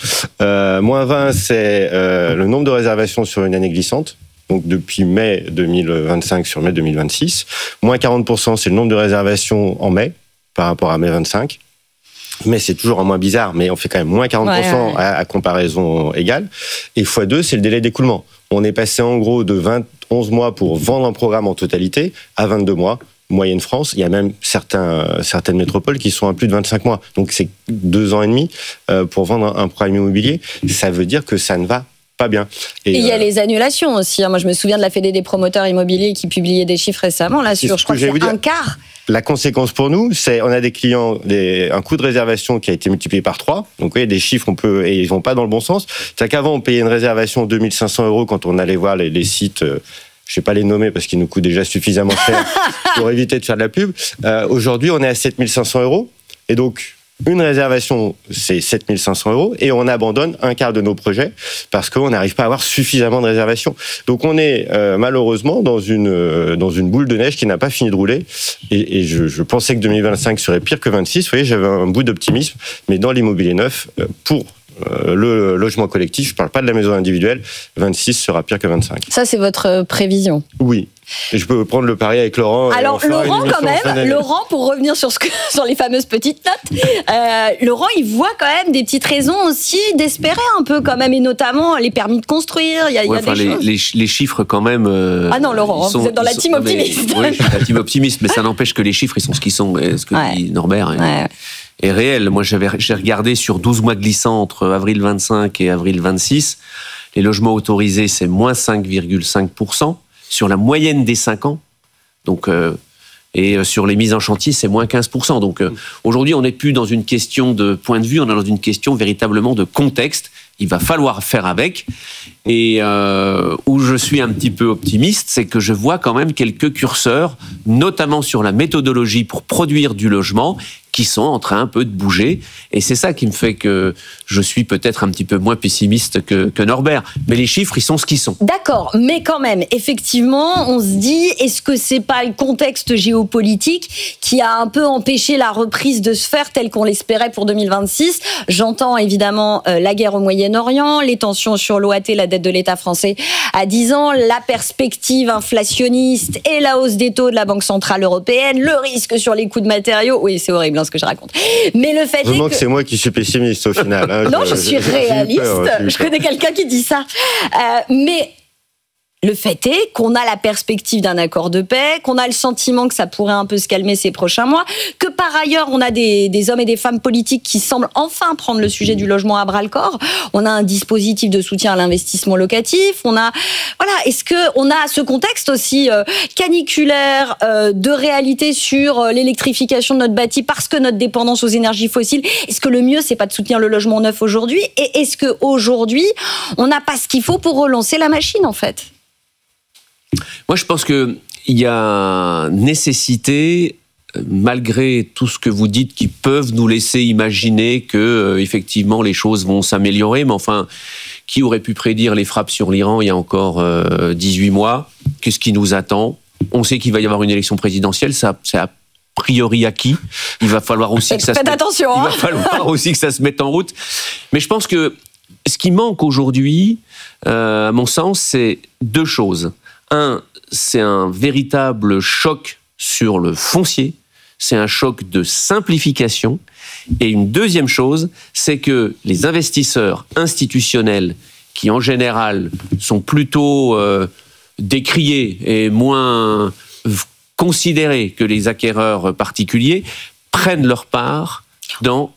Moins 20, c'est le nombre de réservations sur une année glissante. Donc depuis mai 2025 sur mai 2026. Moins 40%, c'est le nombre de réservations en mai par rapport à mai 25. Mais c'est toujours un moins bizarre, mais on fait quand même moins 40% à comparaison égale. Et x2, c'est le délai d'écoulement. On est passé en gros de 11 mois pour vendre un programme en totalité à 22 mois. Moyenne France, il y a même certaines métropoles qui sont à plus de 25 mois. Donc c'est 2 ans et demi pour vendre un programme immobilier. Ça veut dire que ça ne va pas bien. Et il y a les annulations aussi. Moi, je me souviens de la Fédé des promoteurs immobiliers qui publiait des chiffres récemment là sur, je crois que c'est un quart. La conséquence pour nous, c'est on a des clients, un coût de réservation qui a été multiplié par 3. Donc, oui, des chiffres, et ils vont pas dans le bon sens. C'est-à-dire qu'avant, on payait une réservation 2500 € quand on allait voir les sites. Je ne vais pas les nommer parce qu'ils nous coûtent déjà suffisamment cher pour éviter de faire de la pub. Aujourd'hui, on est à 7500 €. Et donc, une réservation, c'est 7500 €. Et on abandonne un quart de nos projets parce qu'on n'arrive pas à avoir suffisamment de réservations. Donc, on est malheureusement dans une boule de neige qui n'a pas fini de rouler. Et je pensais que 2025 serait pire que 26. Vous voyez, j'avais un bout d'optimisme. Mais dans l'immobilier neuf, pour le logement collectif, je ne parle pas de la maison individuelle, 26 sera pire que 25. Ça, c'est votre prévision ? Oui. Et je peux prendre le pari avec Laurent. Alors, Laurent, quand même, Laurent, pour revenir sur les fameuses petites notes, Laurent, il voit quand même des petites raisons aussi d'espérer un peu quand même, et notamment les permis de construire. Il y a des choses. Les chiffres quand même. Ah non, Laurent, vous êtes dans la team optimiste. Oui, je suis dans la team optimiste, mais ça n'empêche que les chiffres, ils sont ce qu'ils sont. Ce que dit Norbert est réel. Moi, j'ai regardé sur 12 mois glissants entre avril 25 et avril 26. Les logements autorisés, c'est moins 5,5%. Sur la moyenne des 5 ans, donc, et sur les mises en chantier, c'est moins 15%. Donc aujourd'hui, on n'est plus dans une question de point de vue, on est dans une question véritablement de contexte. Il va falloir faire avec. Et où je suis un petit peu optimiste, c'est que je vois quand même quelques curseurs, notamment sur la méthodologie pour produire du logement, qui sont en train un peu de bouger. Et c'est ça qui me fait que je suis peut-être un petit peu moins pessimiste que Norbert. Mais les chiffres, ils sont ce qu'ils sont. D'accord, mais quand même, effectivement, on se dit, est-ce que c'est pas le contexte géopolitique qui a un peu empêché la reprise de se faire telle qu'on l'espérait pour 2026 ? J'entends évidemment la guerre au Moyen-Orient, les tensions sur l'OAT, la dette de l'État français à 10 ans, la perspective inflationniste et la hausse des taux de la Banque Centrale Européenne, le risque sur les coûts de matériaux. Oui, c'est horrible ce que je raconte. Mais le fait est que c'est moi qui suis pessimiste au final. Non, je suis réaliste. Je connais quelqu'un qui dit ça. Mais le fait est qu'on a la perspective d'un accord de paix, qu'on a le sentiment que ça pourrait un peu se calmer ces prochains mois, que par ailleurs, on a des hommes et des femmes politiques qui semblent enfin prendre le sujet du logement à bras-le-corps. On a un dispositif de soutien à l'investissement locatif. Est-ce qu'on a ce contexte aussi caniculaire de réalité sur l'électrification de notre bâti parce que notre dépendance aux énergies fossiles? Est-ce que le mieux, c'est pas de soutenir le logement neuf aujourd'hui? Et est-ce qu'aujourd'hui, on n'a pas ce qu'il faut pour relancer la machine, en fait? Moi, je pense qu'il y a nécessité, malgré tout ce que vous dites, qui peuvent nous laisser imaginer que, effectivement, les choses vont s'améliorer. Mais enfin, qui aurait pu prédire les frappes sur l'Iran il y a encore 18 mois? Qu'est-ce qui nous attend? On sait qu'il va y avoir une élection présidentielle, ça, c'est a priori acquis. Il va falloir aussi que ça se mette en route. Mais je pense que ce qui manque aujourd'hui, à mon sens, c'est 2 choses. Un, c'est un véritable choc sur le foncier. c'est un choc de simplification. Et une deuxième chose, c'est que les investisseurs institutionnels, qui en général sont plutôt décriés et moins considérés que les acquéreurs particuliers, prennent leur part dans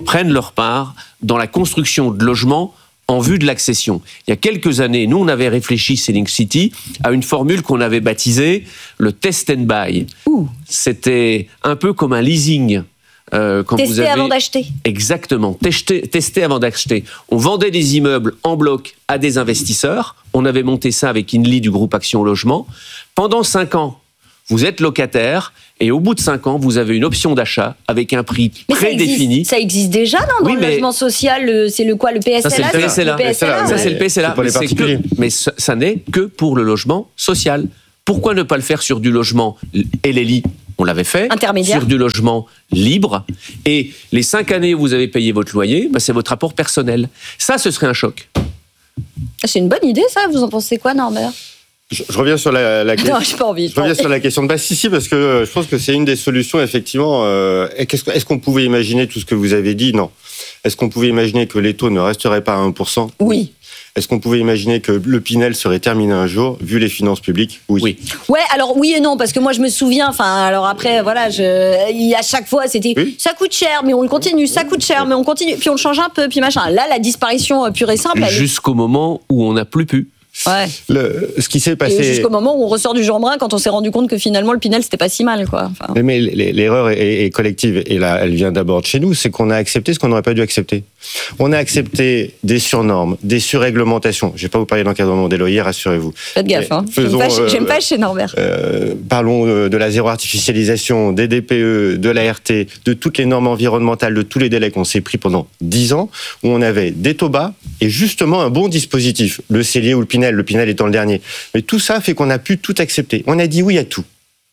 la construction de logements en vue de l'accession. Il y a quelques années, nous, on avait réfléchi, Selling City, à une formule qu'on avait baptisée le test and buy. C'était un peu comme un leasing. Tester avant d'acheter. Exactement, tester avant d'acheter. On vendait des immeubles en bloc à des investisseurs. On avait monté ça avec Inly du groupe Action Logement. Pendant 5 ans, vous êtes locataire et au bout de 5 ans, vous avez une option d'achat avec un prix prédéfini. Ça existe déjà dans le logement social. C'est le PSLA. Ça, c'est le PSLA. Ça, c'est le PSLA. C'est pour les particuliers. Mais ça n'est que pour le logement social. Pourquoi ne pas le faire sur du logement LLI? On l'avait fait sur du logement libre. Et les 5 années où vous avez payé votre loyer, c'est votre rapport personnel. Ça, ce serait un choc. C'est une bonne idée, ça. Vous en pensez quoi, Norbert ? Je reviens sur la question. Non, j'ai pas envie. Je reviens sur la question de base. Si, parce que je pense que c'est une des solutions, effectivement. Est-ce qu'on pouvait imaginer tout ce que vous avez dit ? Non. Est-ce qu'on pouvait imaginer que les taux ne resteraient pas à 1% ? Oui. Est-ce qu'on pouvait imaginer que le Pinel serait terminé un jour, vu les finances publiques ? Oui. Ouais, alors oui et non, parce que moi je me souviens, alors après, voilà, à chaque fois c'était ça coûte cher, mais on le continue, ça coûte cher, mais on continue, puis on le change un peu, puis machin. Là, la disparition pure et simple. Jusqu'au moment où on n'a plus pu. Ouais. Ce qui s'est passé. Et jusqu'au moment où on ressort du Jean-Brun quand on s'est rendu compte que finalement le Pinel c'était pas si mal, quoi. Mais l'erreur est collective et là elle vient d'abord de chez nous, c'est qu'on a accepté ce qu'on n'aurait pas dû accepter. On a accepté des surnormes, des surréglementations. Je vais pas vous parler d'encadrement des loyers, rassurez-vous. Faites gaffe, hein. J'aime pas chez Norbert. Parlons de la zéro artificialisation, des DPE, de l'ART, de toutes les normes environnementales, de tous les délais qu'on s'est pris pendant 10 ans, où on avait des taux bas et justement un bon dispositif, le cellier ou le Pinel étant le dernier. Mais tout ça fait qu'on a pu tout accepter. On a dit oui à tout.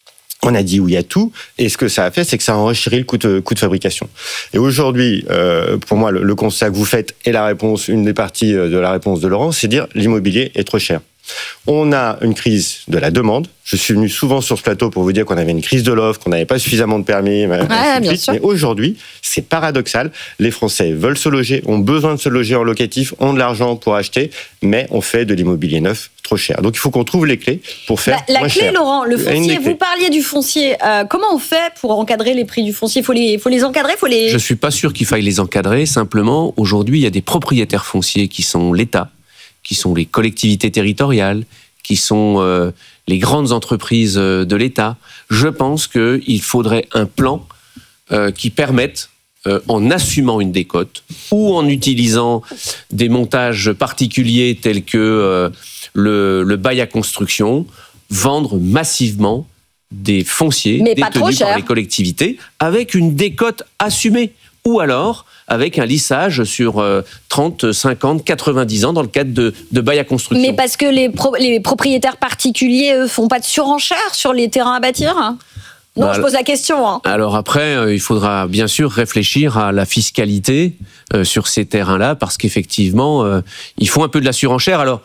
Et ce que ça a fait, c'est que ça a enrichi le coût de fabrication. Et aujourd'hui, pour moi, le constat que vous faites et la réponse, une des parties de la réponse de Laurent, c'est dire l'immobilier est trop cher. On a une crise de la demande. Je suis venu souvent sur ce plateau pour vous dire qu'on avait une crise de l'offre, qu'on n'avait pas suffisamment de permis. Bien sûr. Mais aujourd'hui, c'est paradoxal. Les Français veulent se loger, ont besoin de se loger en locatif, ont de l'argent pour acheter, mais on fait de l'immobilier neuf trop cher. Donc il faut qu'on trouve les clés pour faire la moins clé, cher. Laurent, le foncier. Vous parliez du foncier. Comment on fait pour encadrer les prix du foncier ? Faut les encadrer, Je suis pas sûr qu'il faille les encadrer. Simplement, aujourd'hui, il y a des propriétaires fonciers qui sont l'État, qui sont les collectivités territoriales, qui sont les grandes entreprises de l'État. Je pense qu'il faudrait un plan qui permette, en assumant une décote ou en utilisant des montages particuliers tels que le bail à construction, vendre massivement des fonciers détenus par les collectivités avec une décote assumée. Ou alors avec un lissage sur 30, 50, 90 ans dans le cadre de bail à construction. Mais parce que les propriétaires particuliers, eux, font pas de surenchère sur les terrains à bâtir ? Non, je pose la question. Alors après, il faudra bien sûr réfléchir à la fiscalité sur ces terrains-là, parce qu'effectivement, ils font un peu de la surenchère. Alors,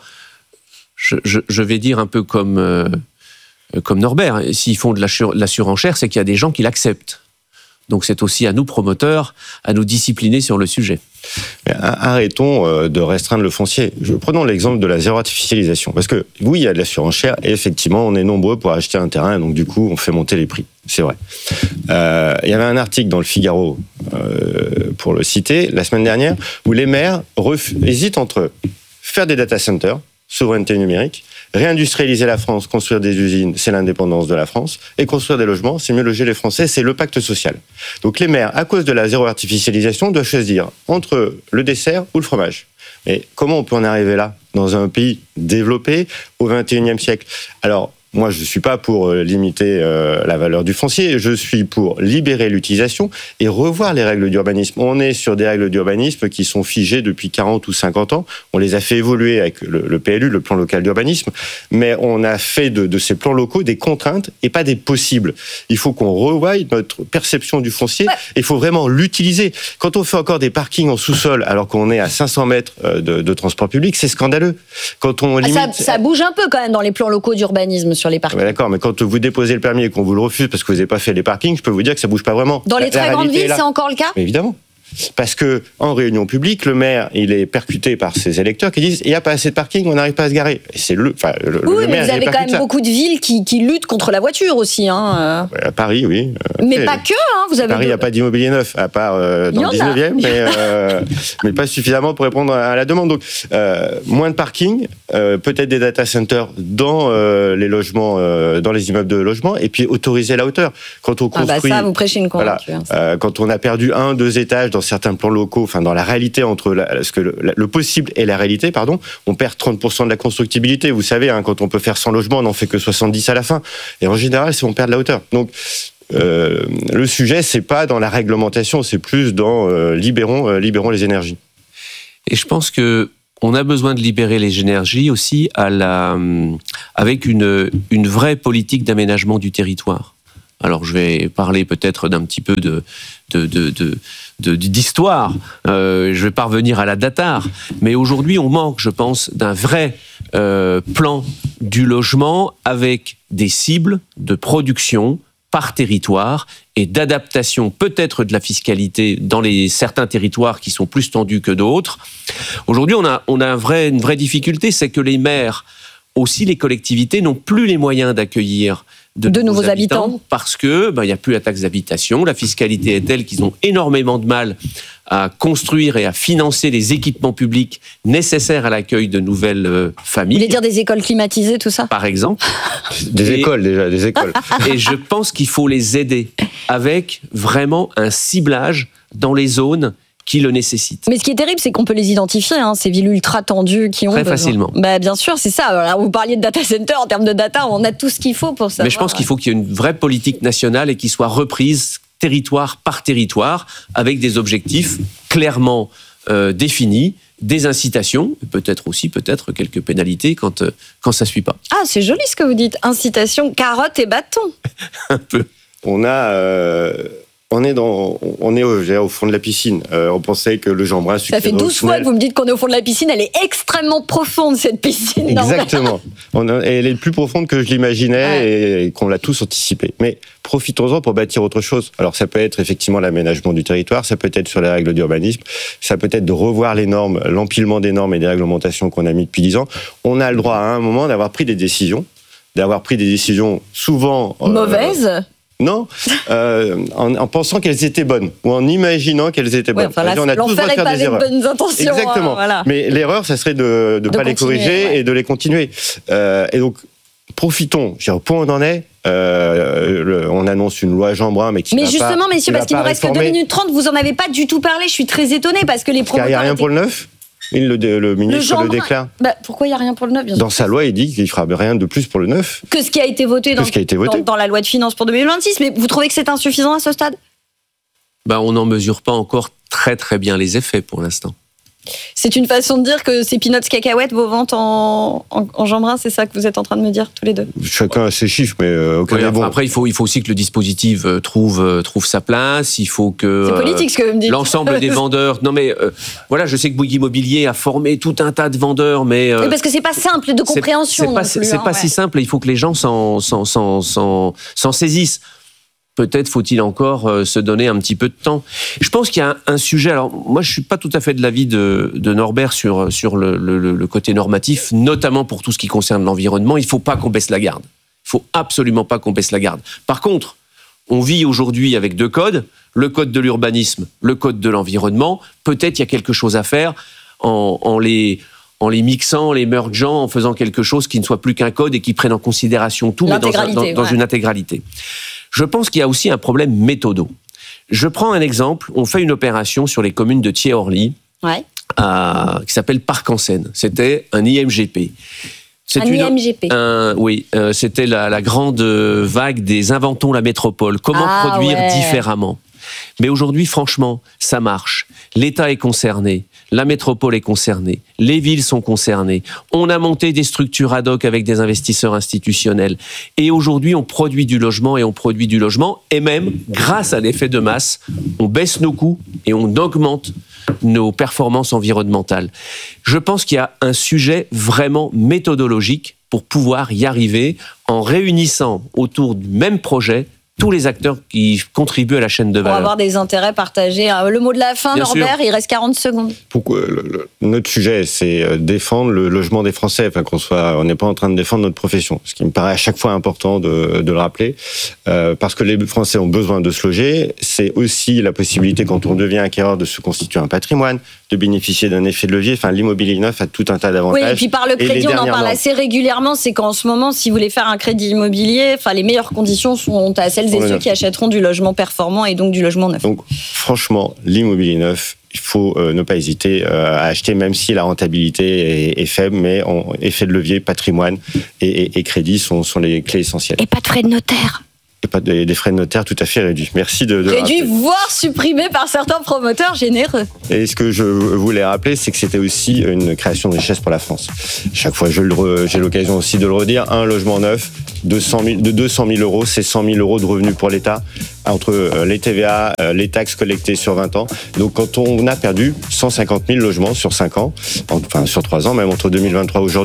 je vais dire un peu comme Norbert, s'ils font de la surenchère, c'est qu'il y a des gens qui l'acceptent. Donc c'est aussi à nous, promoteurs, à nous discipliner sur le sujet. Mais arrêtons de restreindre le foncier. Prenons l'exemple de la zéro artificialisation. Parce que oui, il y a de la surenchère et effectivement, on est nombreux pour acheter un terrain et donc du coup, on fait monter les prix. C'est vrai. Il y avait un article dans le Figaro, pour le citer, la semaine dernière, où les maires hésitent entre faire des data centers, souveraineté numérique, réindustrialiser la France, construire des usines, c'est l'indépendance de la France, et construire des logements, c'est mieux loger les Français, c'est le pacte social. Donc les maires, à cause de la zéro artificialisation, doivent choisir entre le dessert ou le fromage. Mais comment on peut en arriver là, dans un pays développé au XXIe siècle ? Alors, moi, je ne suis pas pour limiter la valeur du foncier, je suis pour libérer l'utilisation et revoir les règles d'urbanisme. On est sur des règles d'urbanisme qui sont figées depuis 40 ou 50 ans. On les a fait évoluer avec le PLU, le plan local d'urbanisme, mais on a fait de ces plans locaux des contraintes et pas des possibles. Il faut qu'on revoie notre perception du foncier et il faut vraiment l'utiliser. Quand on fait encore des parkings en sous-sol alors qu'on est à 500 mètres de transport public, c'est scandaleux. Quand on limite... ça bouge un peu quand même dans les plans locaux d'urbanisme sur sur les parkings. D'accord, mais quand vous déposez le permis et qu'on vous le refuse parce que vous n'avez pas fait les parkings, je peux vous dire que ça bouge pas vraiment. Dans les très grandes villes, c'est encore le cas ? Mais évidemment. Parce que en réunion publique, le maire, il est percuté par ses électeurs qui disent il n'y a pas assez de parking, on n'arrive pas à se garer. Et c'est le oui, maire, mais vous avez quand même beaucoup de villes qui luttent contre la voiture aussi. Hein. À Paris, oui. Mais pas que. Hein, vous avez Paris, il n'y a pas d'immobilier neuf, à part dans le 19e, mais pas suffisamment pour répondre à la demande. Donc, moins de parking, peut-être des data centers dans les logements, dans les immeubles de logement, et puis autoriser la hauteur. Quand on construit, ça, vous prêchez une convaincue. Voilà, quand on a perdu 1-2 étages dans certains plans locaux, enfin dans la réalité entre le possible et la réalité, on perd 30% de la constructibilité. Vous savez, quand on peut faire 100 logements, on n'en fait que 70 à la fin. Et en général, on perd de la hauteur. Donc, le sujet, c'est pas dans la réglementation, c'est plus dans libérons les énergies. Et je pense que on a besoin de libérer les énergies aussi avec une vraie politique d'aménagement du territoire. Alors, je vais parler peut-être d'un petit peu d'histoire. Je vais pas revenir à la datar, mais aujourd'hui, on manque, je pense, d'un vrai plan du logement avec des cibles de production par territoire et d'adaptation peut-être de la fiscalité dans certains territoires qui sont plus tendus que d'autres. Aujourd'hui, on a une vraie difficulté, c'est que les maires, aussi les collectivités, n'ont plus les moyens d'accueillir de nouveaux habitants parce que il y a plus la taxe d'habitation, la fiscalité est telle qu'ils ont énormément de mal à construire et à financer les équipements publics nécessaires à l'accueil de nouvelles familles. Vous voulez dire des écoles climatisées, tout ça ? Par exemple. Des écoles. Et je pense qu'il faut les aider avec vraiment un ciblage dans les zones qui le nécessitent. Mais ce qui est terrible, c'est qu'on peut les identifier, ces villes ultra tendues qui ont très facilement. Bien sûr, c'est ça. Alors, vous parliez de data center, en termes de data, on a tout ce qu'il faut pour ça. Mais je pense qu'il faut qu'il y ait une vraie politique nationale et qui soit reprise territoire par territoire avec des objectifs clairement définis, des incitations, peut-être quelques pénalités quand ça ne suit pas. Ah, c'est joli ce que vous dites. Incitation, carotte et bâton. Un peu. On est au fond de la piscine. On pensait que le Jeanbrun... Ça fait 12 fois que vous me dites qu'on est au fond de la piscine. Elle est extrêmement profonde, cette piscine. Exactement. Elle est plus profonde que je l'imaginais et qu'on l'a tous anticipé. Mais profitons-en pour bâtir autre chose. Alors ça peut être effectivement l'aménagement du territoire, ça peut être sur les règles d'urbanisme, ça peut être de revoir les normes, l'empilement des normes et des réglementations qu'on a mis depuis 10 ans. On a le droit à un moment d'avoir pris des décisions souvent... mauvaises. Non, en pensant qu'elles étaient bonnes ou en imaginant qu'elles étaient bonnes. On a tous le droit de faire des erreurs. Bonnes intentions. Exactement. Voilà. Mais l'erreur, ça serait de ne pas les corriger et de les continuer. Et donc, profitons. Au point où on en est, on annonce une loi Jeanbrun, mais justement, messieurs, parce qu'il nous reste que 2 minutes 30, vous en avez pas du tout parlé. Je suis très étonnée parce que les promoteurs. Il n'y a rien pour le neuf. Le ministre le déclare. Pourquoi il n'y a rien pour le neuf, bien sûr. Dans sa loi, il dit qu'il ne fera rien de plus pour le neuf. Que ce qui a été voté dans la loi de finances pour 2026. Mais vous trouvez que c'est insuffisant à ce stade ? On n'en mesure pas encore très très bien les effets pour l'instant. C'est une façon de dire que c'est peanuts cacahuètes vos ventes en Jeanbrun, c'est ça que vous êtes en train de me dire tous les deux ? Chacun a ses chiffres, mais aucun n'est bon. Après, il faut aussi que le dispositif trouve sa place. Il faut que c'est politique ce que vous me dites. L'ensemble des vendeurs. Non mais je sais que Bouygues Immobilier a formé tout un tas de vendeurs, mais parce que c'est pas simple de compréhension. C'est pas si simple. Il faut que les gens s'en saisissent. Peut-être faut-il encore se donner un petit peu de temps. Je pense qu'il y a un sujet. Alors moi, je suis pas tout à fait de l'avis de Norbert sur le côté normatif, notamment pour tout ce qui concerne l'environnement. Il faut pas qu'on baisse la garde. Il faut absolument pas qu'on baisse la garde. Par contre, on vit aujourd'hui avec 2 codes, le code de l'urbanisme, le code de l'environnement. Peut-être il y a quelque chose à faire en les mixant, en les mergeant, en faisant quelque chose qui ne soit plus qu'un code et qui prenne en considération tout, mais dans une intégralité. Je pense qu'il y a aussi un problème méthodo. Je prends un exemple. On fait une opération sur les communes de Thiers-Orly, qui s'appelle Parc en Seine. C'était un IMGP. IMGP. C'était la grande vague des inventons la métropole. Comment produire différemment. Mais aujourd'hui, franchement, ça marche. L'État est concerné. La métropole est concernée, les villes sont concernées, on a monté des structures ad hoc avec des investisseurs institutionnels et aujourd'hui on produit du logement et même, grâce à l'effet de masse, on baisse nos coûts et on augmente nos performances environnementales. Je pense qu'il y a un sujet vraiment méthodologique pour pouvoir y arriver en réunissant autour du même projet tous les acteurs qui contribuent à la chaîne de valeur. Pour avoir des intérêts partagés. Le mot de la fin, Bien Norbert, sûr. il reste 40 secondes. Pourquoi notre sujet, c'est défendre le logement des Français. Enfin, on n'est pas en train de défendre notre profession. Ce qui me paraît à chaque fois important de le rappeler. Parce que les Français ont besoin de se loger. C'est aussi la possibilité, quand on devient acquéreur, de se constituer un patrimoine, de bénéficier d'un effet de levier. Enfin, l'immobilier neuf a tout un tas d'avantages. Oui, et puis par le crédit, on en parle assez régulièrement. C'est qu'en ce moment, si vous voulez faire un crédit immobilier, les meilleures conditions sont à celles et ceux qui achèteront du logement performant et donc du logement neuf. Donc, franchement, l'immobilier neuf, il faut ne pas hésiter à acheter, même si la rentabilité est faible, mais effet de levier, patrimoine et crédit sont les clés essentielles. Et pas de frais de notaire. Et pas des frais de notaire tout à fait réduits. Merci de réduits, voire supprimés par certains promoteurs généreux. Et ce que je voulais rappeler, c'est que c'était aussi une création de richesse pour la France. Chaque fois, j'ai l'occasion aussi de le redire, un logement neuf de 200 000 euros, c'est 100 000 euros de revenus pour l'État, entre les TVA, les taxes collectées sur 20 ans. Donc quand on a perdu 150 000 logements sur 5 ans, enfin sur 3 ans, même entre 2023 et aujourd'hui,